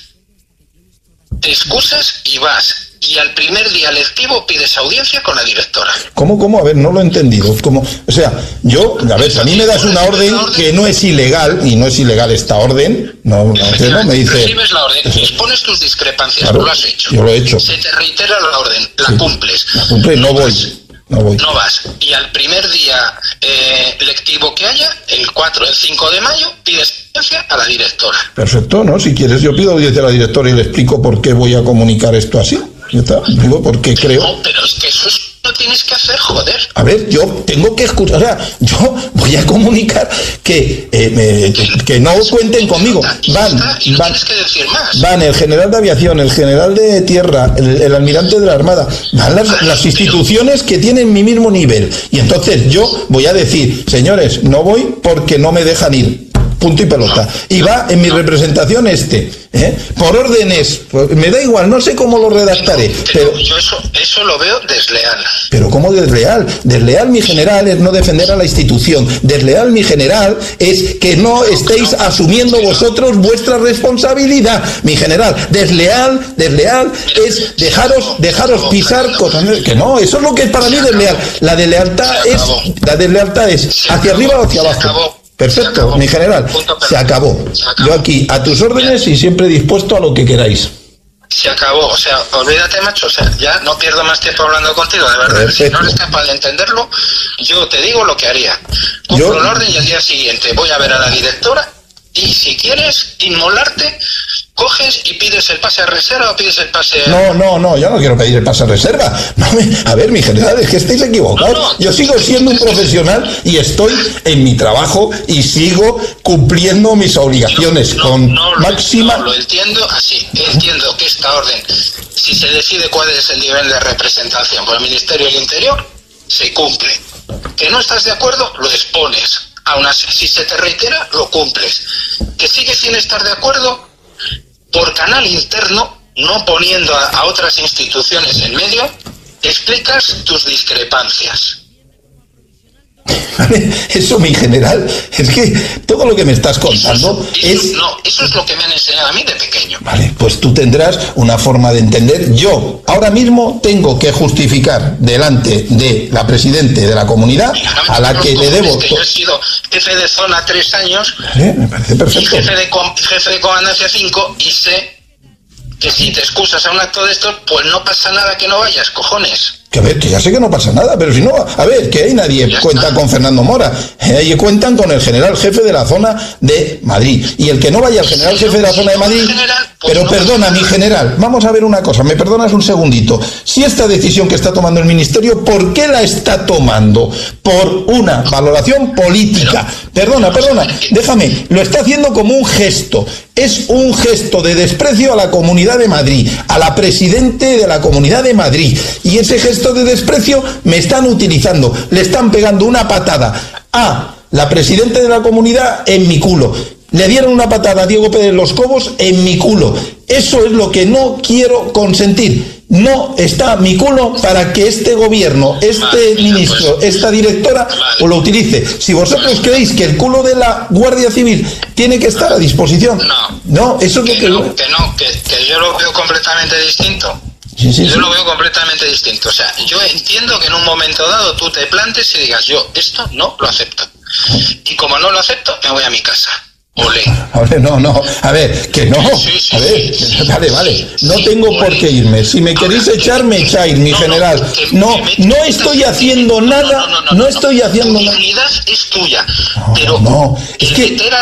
Te excusas y vas. Y al primer día lectivo pides audiencia con la directora. ¿Cómo? A ver, no lo he entendido. O sea, si a mí me das una orden que no es ilegal, y no es ilegal esta orden, no me dice... Recibes la orden, expones tus discrepancias, claro, tú lo has hecho. Yo lo he hecho. Se te reitera la orden, la cumples. La cumple, no voy. No vas. Y al primer día lectivo que haya, el 4 o el 5 de mayo, pides audiencia a la directora. Perfecto, ¿no? Si quieres, yo pido audiencia a la directora y le explico por qué voy a comunicar esto así. Digo, porque creo... No, pero es que eso no tienes que hacer, joder. A ver, yo tengo que escuchar, o sea, yo voy a comunicar que no cuenten conmigo. Tienes que decir más. Van el general de aviación, el general de tierra, el almirante de la Armada, van las instituciones que tienen mi mismo nivel. Y entonces yo voy a decir, señores, no voy porque no me dejan ir. Punto y pelota. Y va en mi representación por órdenes, pues me da igual, no sé cómo lo redactaré. Pero yo eso lo veo desleal. Pero ¿cómo desleal? Desleal, mi general, es no defender a la institución. Desleal, mi general, es que no estéis asumiendo vosotros vuestra responsabilidad. Mi general, desleal es dejaros pisar cosas. Que no, eso es lo que es para mí desleal. La deslealtad es hacia arriba o hacia abajo. Perfecto, mi general, se acabó. Yo aquí, a tus órdenes y siempre dispuesto a lo que queráis. Se acabó, o sea, olvídate, macho, o sea, ya no pierdo más tiempo hablando contigo, de verdad. Perfecto. Si no eres capaz de entenderlo, yo te digo lo que haría. Compro un orden y al día siguiente voy a ver a la directora y si quieres inmolarte, coges y pides el pase a reserva o pides el pase... No, yo no quiero pedir el pase a reserva. A ver, mi general, es que estáis equivocados. Yo sigo siendo un profesional y estoy en mi trabajo y sigo cumpliendo mis obligaciones con máxima... No, lo entiendo así. Entiendo que esta orden, si se decide cuál es el nivel de representación por el Ministerio del Interior, se cumple. Que no estás de acuerdo, lo expones. Aún así, si se te reitera, lo cumples. Que sigues sin estar de acuerdo, por canal interno, no poniendo a otras instituciones en medio, explicas tus discrepancias. Eso, mi general, es que todo lo que me estás contando No, eso es lo que me han enseñado a mí de pequeño. Vale, pues tú tendrás una forma de entender. Yo ahora mismo tengo que justificar delante de la presidente de la comunidad a la que le debo... Yo he sido jefe de zona 3 años. Vale, me parece perfecto. Y jefe de comandancia 5 y sé que si te excusas a un acto de estos, pues no pasa nada que no vayas, cojones. Que a ver, que ya sé que no pasa nada, pero si no, a ver, que ahí nadie cuenta con Fernando Mora, ahí cuentan con el general jefe de la zona de Madrid. Y el que no vaya al general jefe de la zona de Madrid... Pero perdona, mi general, vamos a ver una cosa, me perdonas un segundito. Si esta decisión que está tomando el Ministerio, ¿por qué la está tomando? Por una valoración política. Perdona, déjame, lo está haciendo como un gesto. Es un gesto de desprecio a la Comunidad de Madrid, a la presidente de la Comunidad de Madrid. Y ese gesto de desprecio me están utilizando, le están pegando una patada a la presidenta de la comunidad en mi culo. Le dieron una patada a Diego Pérez Los Cobos en mi culo. Eso es lo que no quiero consentir. No está mi culo para que este gobierno, ministro, esta directora, lo utilice. Si vosotros creéis que el culo de la Guardia Civil tiene que estar a disposición... No, eso es lo que yo lo veo completamente distinto. Yo lo veo completamente distinto. O sea, yo entiendo que en un momento dado tú te plantes y digas, yo esto no lo acepto. Y como no lo acepto, me voy a mi casa. Olé. No, a ver, que no. A ver, vale. No tengo por qué irme. Si me queréis echar, me echáis, mi general. No estoy haciendo nada. No estoy haciendo nada. La unidad es tuya. Pero es que...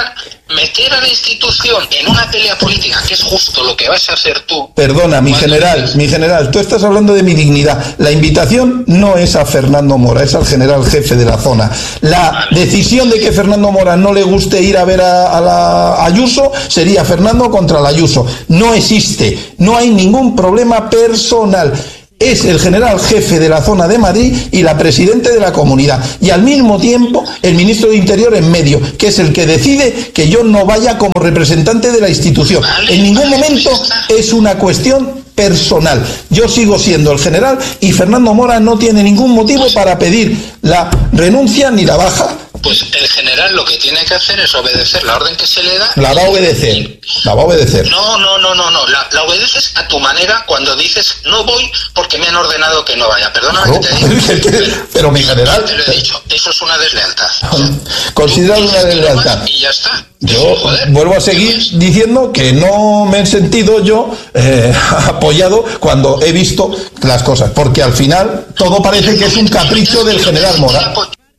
meter a la institución en una pelea política, que es justo lo que vas a hacer tú. Perdona, mi general, tú estás hablando de mi dignidad. La invitación no es a Fernando Mora, es al general jefe de la zona. La decisión de que Fernando Mora no le guste ir a ver a la Ayuso sería Fernando contra la Ayuso. No existe, no hay ningún problema personal. Es el general jefe de la zona de Madrid y la presidenta de la comunidad. Y al mismo tiempo el ministro de Interior en medio, que es el que decide que yo no vaya como representante de la institución. En ningún momento es una cuestión personal. Yo sigo siendo el general y Fernando Mora no tiene ningún motivo para pedir la renuncia ni la baja. Pues el general lo que tiene que hacer es obedecer la orden que se le da. La va a obedecer. La va a obedecer. No. La obedeces a tu manera cuando dices no voy porque me han ordenado que no vaya. Perdóname que te diga. Pero mi general. Te lo he dicho. Eso es una deslealtad. Considerado una deslealtad. Y ya está. Yo vuelvo a seguir diciendo que no me he sentido yo apoyado cuando he visto las cosas, porque al final todo parece que es un capricho del general Mora.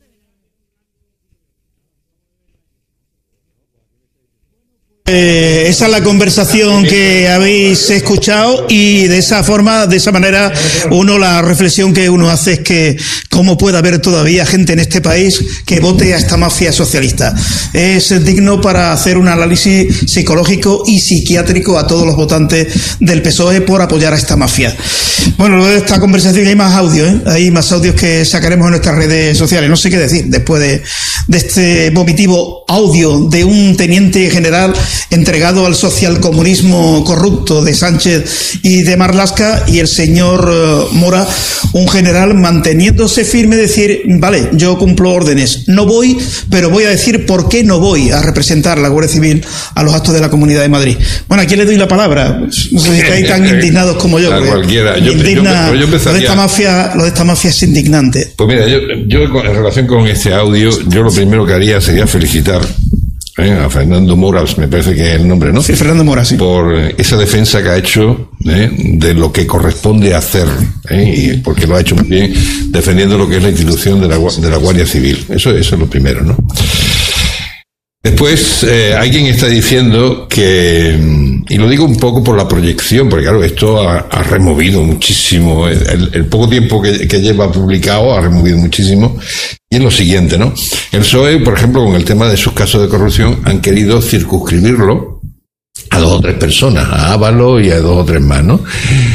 Esa es la conversación que habéis escuchado y de esa forma, de esa manera, la reflexión que uno hace es que cómo puede haber todavía gente en este país que vote a esta mafia socialista. Es digno para hacer un análisis psicológico y psiquiátrico a todos los votantes del PSOE por apoyar a esta mafia. Bueno, luego de esta conversación hay más audios, hay más audios que sacaremos en nuestras redes sociales. No sé qué decir después de este vomitivo audio de un teniente general entregado al socialcomunismo corrupto de Sánchez y de Marlaska, y el señor Mora, un general manteniéndose firme, decir, vale, yo cumplo órdenes, no voy, pero voy a decir por qué no voy a representar a la Guardia Civil a los actos de la Comunidad de Madrid. Bueno, ¿a quién le doy la palabra? No sé si estáis tan indignados como yo. Cualquiera. Yo lo de esta mafia es indignante. Pues mira, yo en relación con este audio, yo lo primero que haría sería felicitar a Fernando Mora, me parece que es el nombre, ¿no? Sí, Fernando Mora, sí. Por esa defensa que ha hecho de lo que corresponde hacer, y porque lo ha hecho muy bien defendiendo lo que es la institución de la Guardia Civil. Eso es lo primero, ¿no? Después, hay quien está diciendo que, y lo digo un poco por la proyección, porque claro, esto ha removido muchísimo, el poco tiempo que lleva publicado ha removido muchísimo, y es lo siguiente, ¿no? El PSOE, por ejemplo, con el tema de sus casos de corrupción, han querido circunscribirlo a 2 o 3 personas, a Ábalos y a 2 o 3 más, ¿no?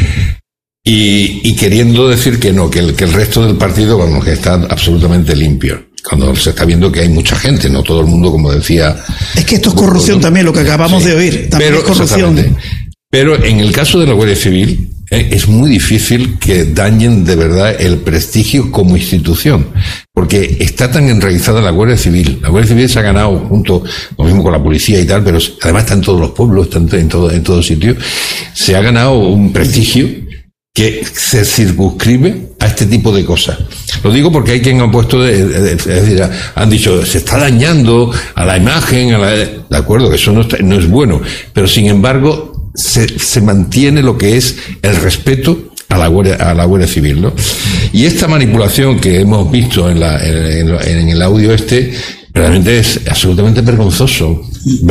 Y queriendo decir que no, que el resto del partido, vamos, que está absolutamente limpio. Cuando se está viendo que hay mucha gente, no todo el mundo, como decía. Es que esto es corrupción también, lo que acabamos de oír. También es corrupción. Pero en el caso de la Guardia Civil, es muy difícil que dañen de verdad el prestigio como institución, porque está tan enraizada la Guardia Civil. La Guardia Civil se ha ganado junto, lo mismo con la policía y tal, pero además está en todos los pueblos, está en todo sitio. Se ha ganado un prestigio que se circunscribe a este tipo de cosas. Lo digo porque hay quien ha puesto, es decir, han dicho, se está dañando a la imagen, de acuerdo, que eso no es bueno, pero sin embargo se mantiene lo que es el respeto a la Guardia Civil, ¿no? Y esta manipulación que hemos visto en el audio realmente es absolutamente vergonzoso,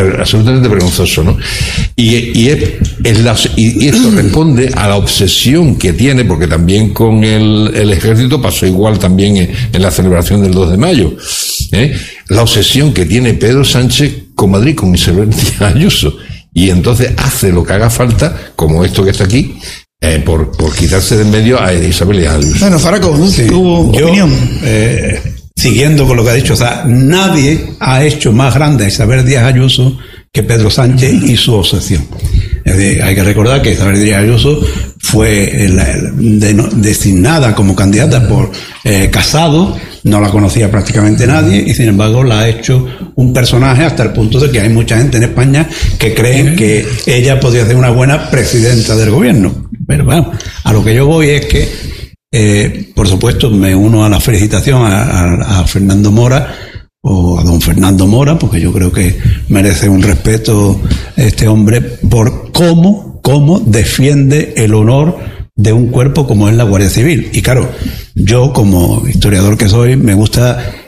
¿no? Y esto responde a la obsesión que tiene, porque también con el ejército pasó igual también en la celebración del 2 de mayo, la obsesión que tiene Pedro Sánchez con Madrid, con Isabel Ayuso, y entonces hace lo que haga falta, como esto que está aquí, por quitarse de en medio a Isabel Ayuso. Bueno, Faraco, ¿no? Sí. ¿Tu opinión? Siguiendo con lo que ha dicho, o sea, nadie ha hecho más grande a Isabel Díaz Ayuso que Pedro Sánchez y su obsesión. Es decir, hay que recordar que Isabel Díaz Ayuso fue designada como candidata por Casado, no la conocía prácticamente nadie, y sin embargo la ha hecho un personaje hasta el punto de que hay mucha gente en España que creen que ella podría ser una buena presidenta del gobierno. Pero bueno, a lo que yo voy es que por supuesto me uno a la felicitación a Fernando Mora, o a don Fernando Mora, porque yo creo que merece un respeto este hombre por cómo defiende el honor de un cuerpo como es la Guardia Civil. Y claro, yo como historiador que soy, me gusta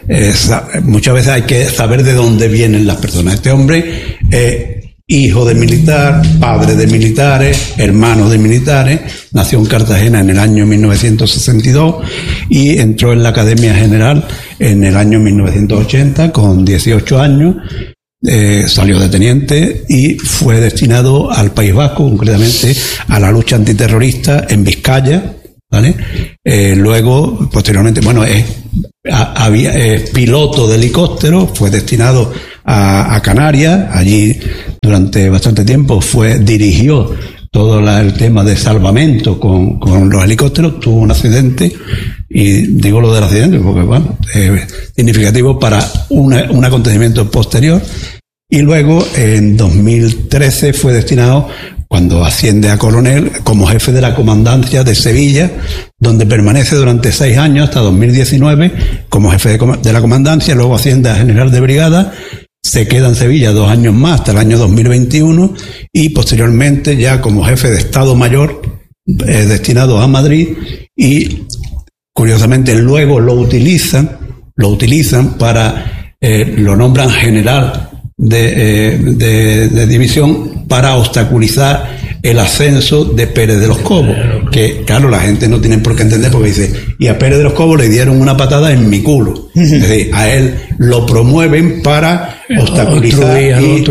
muchas veces hay que saber de dónde vienen las personas. Este hombre, hijo de militar, padre de militares, hermano de militares, nació en Cartagena en el año 1962 y entró en la Academia General en el año 1980 con 18 años. Salió de teniente y fue destinado al País Vasco, concretamente a la lucha antiterrorista en Vizcaya, ¿vale? Luego, posteriormente, es piloto de helicóptero, fue destinado a Canarias, allí durante bastante tiempo dirigió todo el tema de salvamento con los helicópteros, tuvo un accidente, y digo lo del accidente porque es significativo para un acontecimiento posterior, y luego en 2013 fue destinado, cuando asciende a coronel, como jefe de la comandancia de Sevilla, donde permanece durante 6 años hasta 2019 como jefe de la comandancia, luego asciende a general de brigada, se queda en Sevilla 2 años más hasta el año 2021 y posteriormente ya como jefe de Estado Mayor destinado a Madrid, y curiosamente luego lo utilizan para lo nombran general de división para obstaculizar el ascenso de Pérez de los Cobos, que claro, la gente no tiene por qué entender, porque dice, y a Pérez de los Cobos le dieron una patada en mi culo. Es decir, a él lo promueven para obstaculizar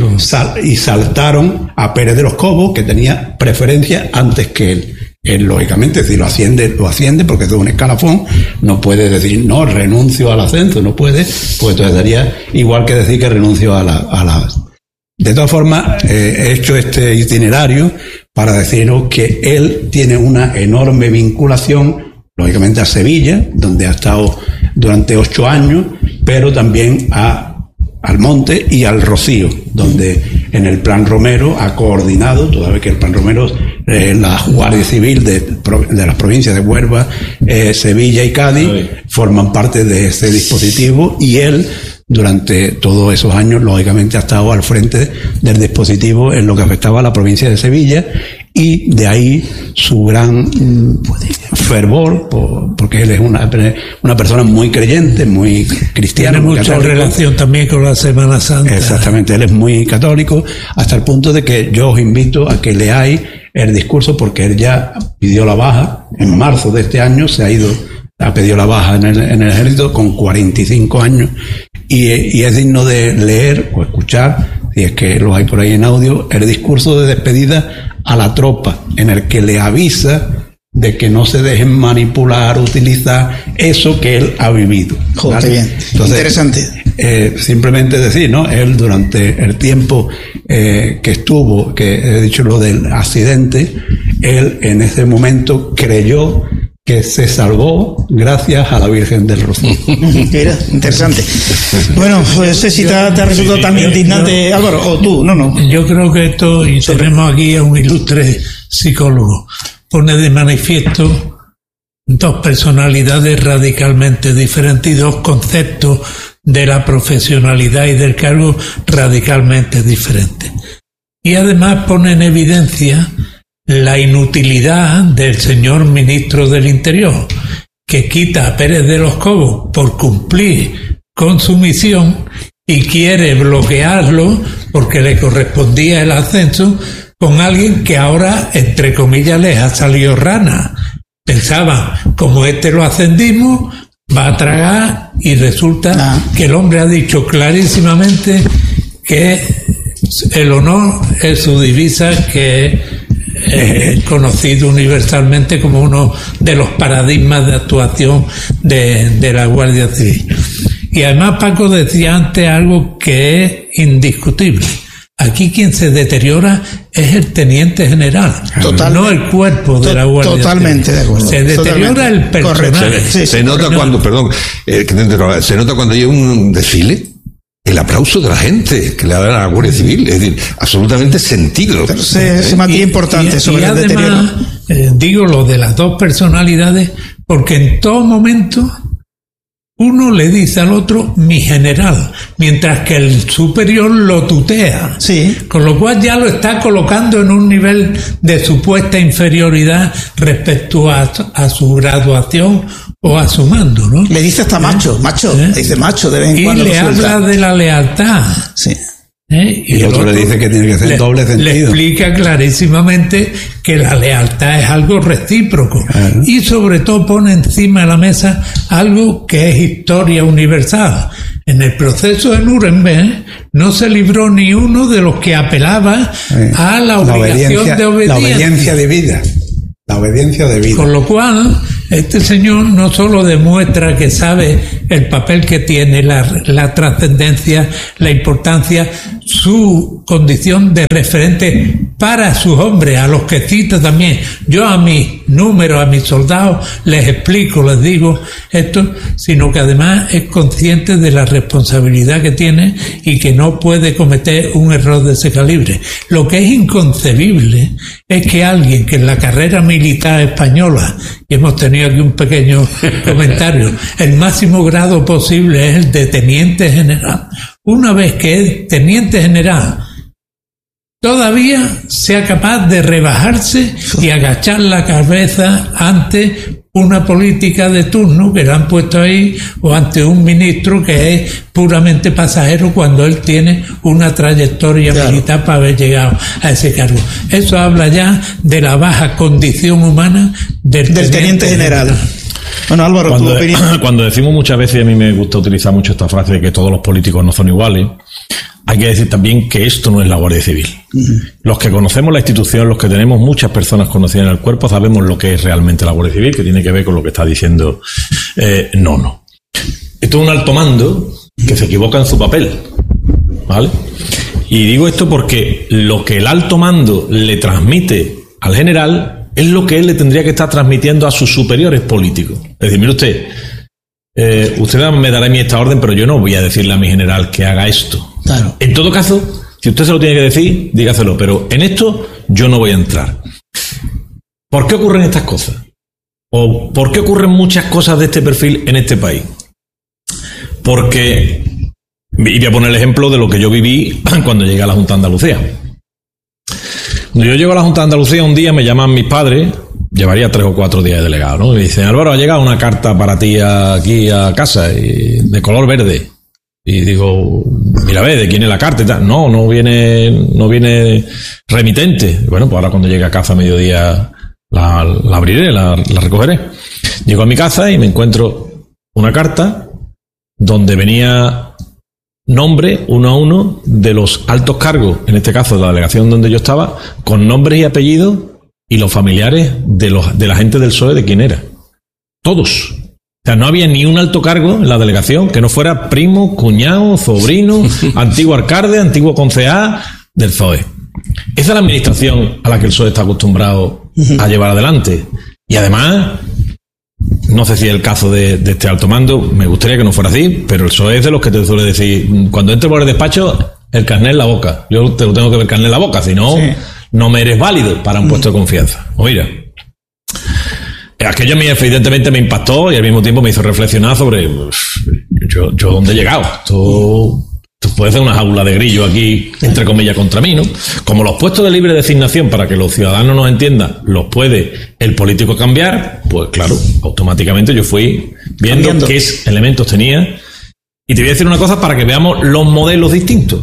y saltaron a Pérez de los Cobos, que tenía preferencia antes que él. Él, lógicamente, si lo asciende porque es un escalafón, no puede decir, no, renuncio al ascenso, no puede, pues entonces daría igual que decir que renuncio a la... De todas formas, he hecho este itinerario para deciros que él tiene una enorme vinculación, lógicamente, a Sevilla, donde ha estado durante 8 años, pero también al Monte y al Rocío, donde en el Plan Romero ha coordinado, toda vez que el Plan Romero, la Guardia Civil de las provincias de Huelva, Sevilla y Cádiz forman parte de ese dispositivo, y él durante todos esos años lógicamente ha estado al frente del dispositivo en lo que afectaba a la provincia de Sevilla, y de ahí su gran fervor, porque él es una persona muy creyente, muy cristiana. Tiene mucha relación también con la Semana Santa. Exactamente, él es muy católico, hasta el punto de que yo os invito a que leáis el discurso, porque él ya pidió la baja en marzo de este año, ha pedido la baja en el ejército con 45 años, y es digno de leer o escuchar, si es que los hay por ahí en audio, el discurso de despedida a la tropa, en el que le avisa de que no se dejen manipular, utilizar eso que él ha vivido. Joder, ¿vale? Bien. Entonces, interesante. Simplemente decir, ¿no? Él durante el tiempo que estuvo, que he dicho lo del accidente, él en ese momento creyó que se salvó gracias a la Virgen del Rocío. Mira, interesante. Bueno, no sé si te ha resultado tan indignante, Álvaro, o tú, no. Yo creo que esto, y tenemos aquí a un ilustre psicólogo, pone de manifiesto 2 personalidades radicalmente diferentes y 2 conceptos de la profesionalidad y del cargo radicalmente diferentes. Y además pone en evidencia la inutilidad del señor ministro del Interior, que quita a Pérez de los Cobos por cumplir con su misión y quiere bloquearlo porque le correspondía el ascenso con alguien que ahora, entre comillas, les ha salido rana. Pensaban, como lo ascendimos, va a tragar, y resulta que el hombre ha dicho clarísimamente que el honor es su divisa, que es conocido universalmente como uno de los paradigmas de actuación de la Guardia Civil. Y además Paco decía antes algo que es indiscutible. Aquí quien se deteriora es el teniente general, no el cuerpo de la Guardia Civil. Totalmente de acuerdo. Se deteriora el personaje. Se nota cuando, se nota cuando hay un desfile, el aplauso de la gente que le da a la Guardia Civil, es decir, absolutamente sentido. Ese matiz importante sobre el deterioro. Digo lo de las 2 personalidades, porque en todo momento uno le dice al otro mi general, mientras que el superior lo tutea. Sí. Con lo cual ya lo está colocando en un nivel de supuesta inferioridad respecto a su graduación o a su mando, ¿no? Le dice hasta macho, le dice macho de vez en cuando. Y le habla de la lealtad. Sí. Y el otro le dice que tiene que ser doble sentido. Le explica clarísimamente que la lealtad es algo recíproco. Claro. Y sobre todo pone encima de la mesa algo que es historia universal. En el proceso de Nuremberg no se libró ni uno de los que apelaba a la obligación de obediencia. La obediencia de vida. La obediencia de vida. Con lo cual, este señor no solo demuestra que sabe el papel que tiene, la trascendencia, la importancia, su condición de referente para sus hombres, a los que cita también. Yo a mis números, a mis soldados, les explico, les digo esto, sino que además es consciente de la responsabilidad que tiene y que no puede cometer un error de ese calibre. Lo que es inconcebible es que alguien que en la carrera militar española, y hemos tenido aquí un pequeño comentario, el máximo grado posible es el de teniente general. Una vez que es teniente general, todavía sea capaz de rebajarse y agachar la cabeza ante una política de turno que le han puesto ahí, o ante un ministro que es puramente pasajero cuando él tiene una trayectoria militar para haber llegado a ese cargo. Eso habla ya de la baja condición humana del teniente general. Bueno, Álvaro, cuando decimos muchas veces, y a mí me gusta utilizar mucho esta frase de que todos los políticos no son iguales, hay que decir también que esto no es la Guardia Civil. Los que conocemos la institución, los que tenemos muchas personas conocidas en el cuerpo, sabemos lo que es realmente la Guardia Civil, que tiene que ver con lo que está diciendo Nono. Esto es un alto mando que se equivoca en su papel, ¿vale? Y digo esto porque lo que el alto mando le transmite al general es lo que él le tendría que estar transmitiendo a sus superiores políticos. Es decir, mire usted me dará a mí esta orden, pero yo no voy a decirle a mi general que haga esto. Claro. En todo caso, si usted se lo tiene que decir, dígaselo, pero en esto yo no voy a entrar. ¿Por qué ocurren estas cosas? ¿O por qué ocurren muchas cosas de este perfil en este país? Porque, y voy a poner el ejemplo de lo que yo viví cuando llegué a la Junta de Andalucía. Cuando yo llego a la Junta de Andalucía, un día me llaman mis padres, llevaría 3 o 4 días de delegado, ¿no? Y dicen, Álvaro, ha llegado una carta para ti aquí a casa, de color verde. Y digo, mira, ve, ¿de quién es la carta y tal? No viene remitente. Bueno, pues ahora cuando llegue a casa a mediodía la abriré, la recogeré. Llego a mi casa y me encuentro una carta donde venía nombre uno a uno de los altos cargos, en este caso de la delegación donde yo estaba, con nombres y apellidos y los familiares de la gente del PSOE de quién era. Todos. O sea, no había ni un alto cargo en la delegación que no fuera primo, cuñado, sobrino, antiguo alcalde, antiguo concejal del PSOE. Esa es la administración a la que el PSOE está acostumbrado a llevar adelante. Y además, no sé si es el caso de este alto mando, me gustaría que no fuera así, pero el PSOE es de los que te suele decir, cuando entres por el despacho, el carnet en la boca. Yo te lo tengo que ver el carnet en la boca, si no, no me eres válido para un puesto de confianza. O mira, aquello a mí evidentemente me impactó y al mismo tiempo me hizo reflexionar sobre yo dónde he llegado. Esto puede ser una jaula de grillo aquí, entre comillas, contra mí, ¿no? Como los puestos de libre designación, para que los ciudadanos nos entiendan, los puede el político cambiar, pues claro, automáticamente yo fui viendo qué elementos tenía. Y te voy a decir una cosa para que veamos los modelos distintos.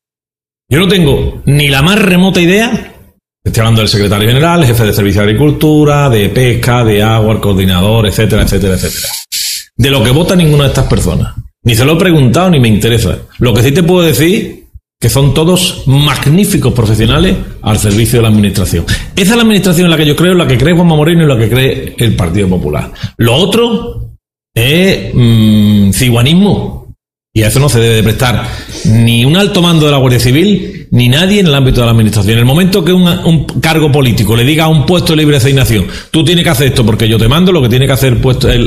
Yo no tengo ni la más remota idea, estoy hablando del secretario general, el jefe de servicio de agricultura, de pesca, de agua, el coordinador, etcétera, etcétera, etcétera, de lo que vota ninguna de estas personas. Ni se lo he preguntado ni me interesa. Lo que sí te puedo decir que son todos magníficos profesionales al servicio de la administración. Esa es la administración en la que yo creo, en la que cree Juanma Moreno y en la que cree el Partido Popular. Lo otro es ciguanismo. Y a eso no se debe de prestar ni un alto mando de la Guardia Civil ni nadie en el ámbito de la administración. En el momento que un cargo político le diga a un puesto de libre designación, tú tienes que hacer esto porque yo te mando, lo que tiene que hacer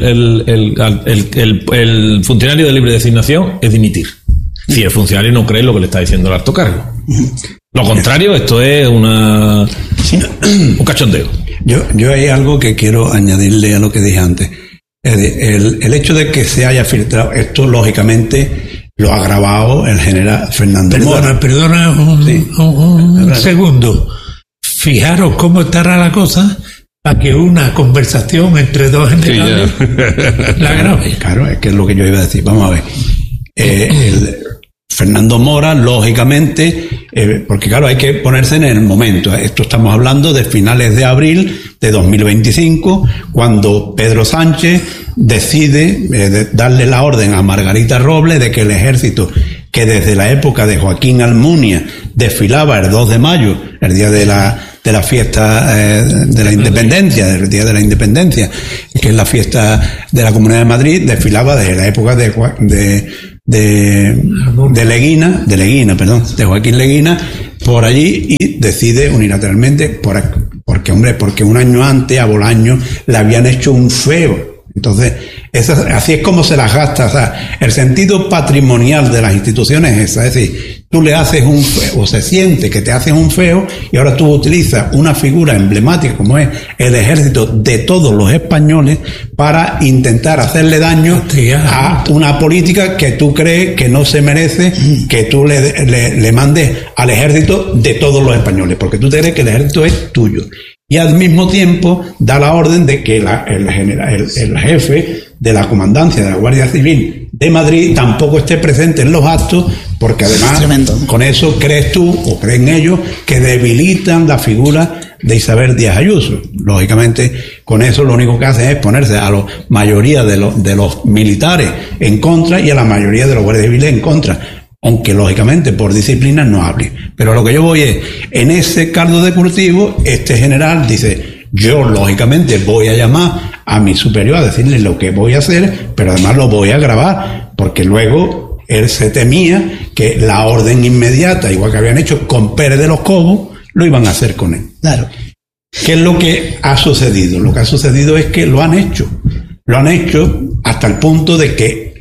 el funcionario de libre designación es dimitir. Si el funcionario no cree lo que le está diciendo el alto cargo. Lo contrario, esto es un cachondeo. Yo hay algo que quiero añadirle a lo que dije antes. El hecho de que se haya filtrado esto, lógicamente, lo ha grabado el general Fernando Mora. Perdona un segundo. Fijaros cómo estará la cosa para que una conversación entre dos generales la grabe. Claro, es que es lo que yo iba a decir. Vamos a ver. Fernando Mora, lógicamente, porque claro, hay que ponerse en el momento. Esto estamos hablando de finales de abril de 2025, cuando Pedro Sánchez decide darle la orden a Margarita Robles de que el ejército, que desde la época de Joaquín Almunia desfilaba el 2 de mayo, el día de la fiesta de la independencia, del día de la independencia, que es la fiesta de la Comunidad de Madrid, desfilaba desde la época de Joaquín Leguina, por allí, y decide unilateralmente, porque un año antes, a Bolaño, le habían hecho un feo. Entonces, así es como se las gasta. O sea, el sentido patrimonial de las instituciones es esa. Es decir, tú le haces un feo, o se siente que te haces un feo, y ahora tú utilizas una figura emblemática como es el ejército de todos los españoles para intentar hacerle daño a una política que tú crees que no se merece que tú le mandes al ejército de todos los españoles, porque tú crees que el ejército es tuyo. Y al mismo tiempo da la orden de que el jefe de la comandancia de la Guardia Civil de Madrid tampoco esté presente en los actos, porque además con eso crees tú, o creen ellos, que debilitan la figura de Isabel Díaz Ayuso. Lógicamente, con eso lo único que hacen es ponerse a la mayoría de los militares en contra y a la mayoría de los guardias civiles en contra. Aunque lógicamente por disciplina no hable. Pero lo que yo voy es, en ese caldo de cultivo, este general dice, yo lógicamente voy a llamar a mi superior a decirle lo que voy a hacer, pero además lo voy a grabar, porque luego él se temía que la orden inmediata, igual que habían hecho con Pérez de los Cobos, lo iban a hacer con él. Claro. ¿Qué es lo que ha sucedido? Lo que ha sucedido es que lo han hecho. Lo han hecho hasta el punto de que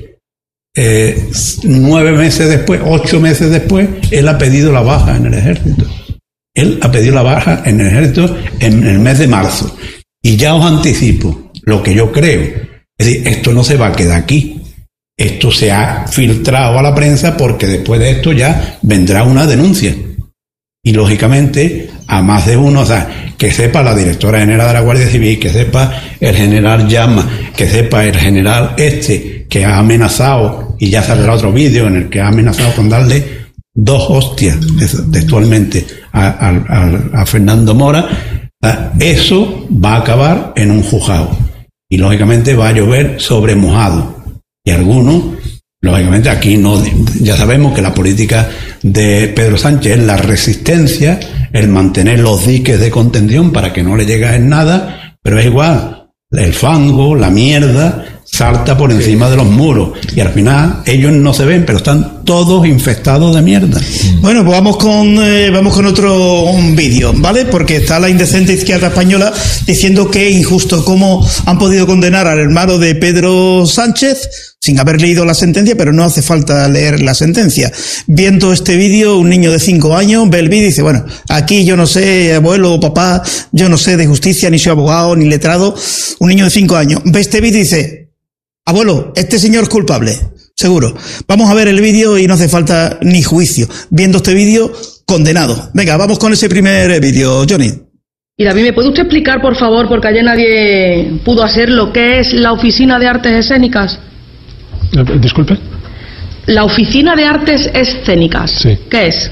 9 meses después, 8 meses después, él ha pedido la baja en el ejército. Él ha pedido la baja en el ejército en el mes de marzo. Y ya os anticipo lo que yo creo. Es decir, esto no se va a quedar aquí. Esto se ha filtrado a la prensa, porque después de esto ya vendrá una denuncia. Y lógicamente, a más de uno, o sea, que sepa la directora general de la Guardia Civil, que sepa el general Llama, que sepa el general que ha amenazado, y ya saldrá otro vídeo en el que ha amenazado con darle 2 hostias textualmente a Fernando Mora. Eso va a acabar en un juzgado, y lógicamente va a llover sobre mojado, y algunos, lógicamente aquí no, ya sabemos que la política de Pedro Sánchez es la resistencia, el mantener los diques de contención para que no le llegue en nada, pero es igual, el fango, la mierda salta por encima de los muros, y al final ellos no se ven, pero están todos infestados de mierda. Bueno, pues vamos con otro vídeo, ¿vale? Porque está la indecente izquierda española diciendo que es injusto cómo han podido condenar al hermano de Pedro Sánchez sin haber leído la sentencia, pero no hace falta leer la sentencia. Viendo este vídeo, un niño de 5 años ve el vídeo y dice, bueno, aquí yo no sé, abuelo o papá, yo no sé de justicia, ni soy abogado, ni letrado. Un niño de 5 años ve este vídeo y dice, abuelo, este señor es culpable, seguro. Vamos a ver el vídeo y no hace falta ni juicio. Viendo este vídeo, condenado. Venga, vamos con ese primer vídeo, Johnny. Y David, ¿me puede usted explicar, por favor, porque ayer nadie pudo hacer lo que es la Oficina de Artes Escénicas? Disculpe. La Oficina de Artes Escénicas. Sí. ¿Qué es?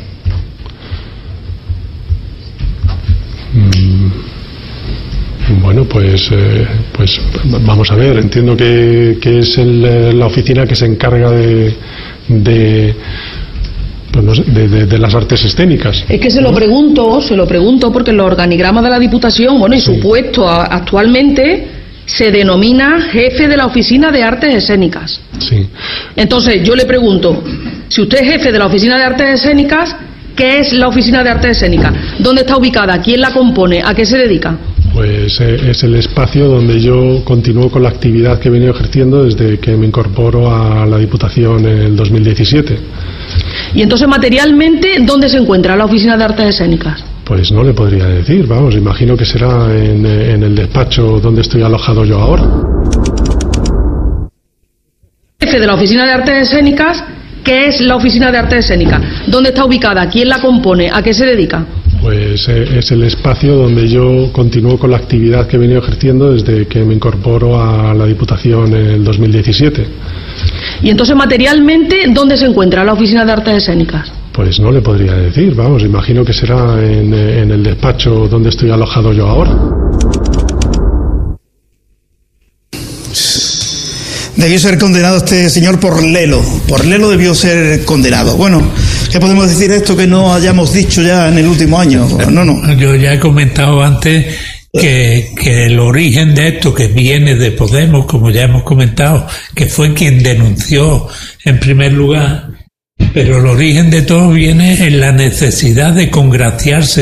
Bueno, pues vamos a ver. Entiendo que es la oficina que se encarga de las artes escénicas. Es que se lo pregunto porque en los organigramas de la Diputación, bueno, y su puesto actualmente se denomina jefe de la Oficina de Artes Escénicas. Sí. Entonces, yo le pregunto, si usted es jefe de la Oficina de Artes Escénicas, ¿qué es la Oficina de Artes Escénicas? ¿Dónde está ubicada? ¿Quién la compone? ¿A qué se dedica? Pues es el espacio donde yo continúo con la actividad que he venido ejerciendo desde que me incorporo a la Diputación en el 2017. Y entonces, materialmente, ¿dónde se encuentra la Oficina de Artes Escénicas? Pues no le podría decir, vamos, imagino que será en el despacho donde estoy alojado yo ahora. Jefe de la Oficina de Artes Escénicas, ¿qué es la Oficina de Artes Escénicas? ¿Dónde está ubicada? ¿Quién la compone? ¿A qué se dedica? pues es el espacio donde yo continúo con la actividad que he venido ejerciendo desde que me incorporo a la Diputación en el 2017. Y entonces, materialmente, ¿dónde se encuentra la Oficina de Artes Escénicas? Pues no le podría decir, vamos, imagino que será en el despacho donde estoy alojado yo ahora. Debió ser condenado este señor por lelo. Por lelo debió ser condenado. Bueno, ¿qué podemos decir de esto que no hayamos dicho ya en el último año? No. Yo ya he comentado antes que el origen de esto, que viene de Podemos, como ya hemos comentado, que fue quien denunció en primer lugar, pero el origen de todo viene en la necesidad de congraciarse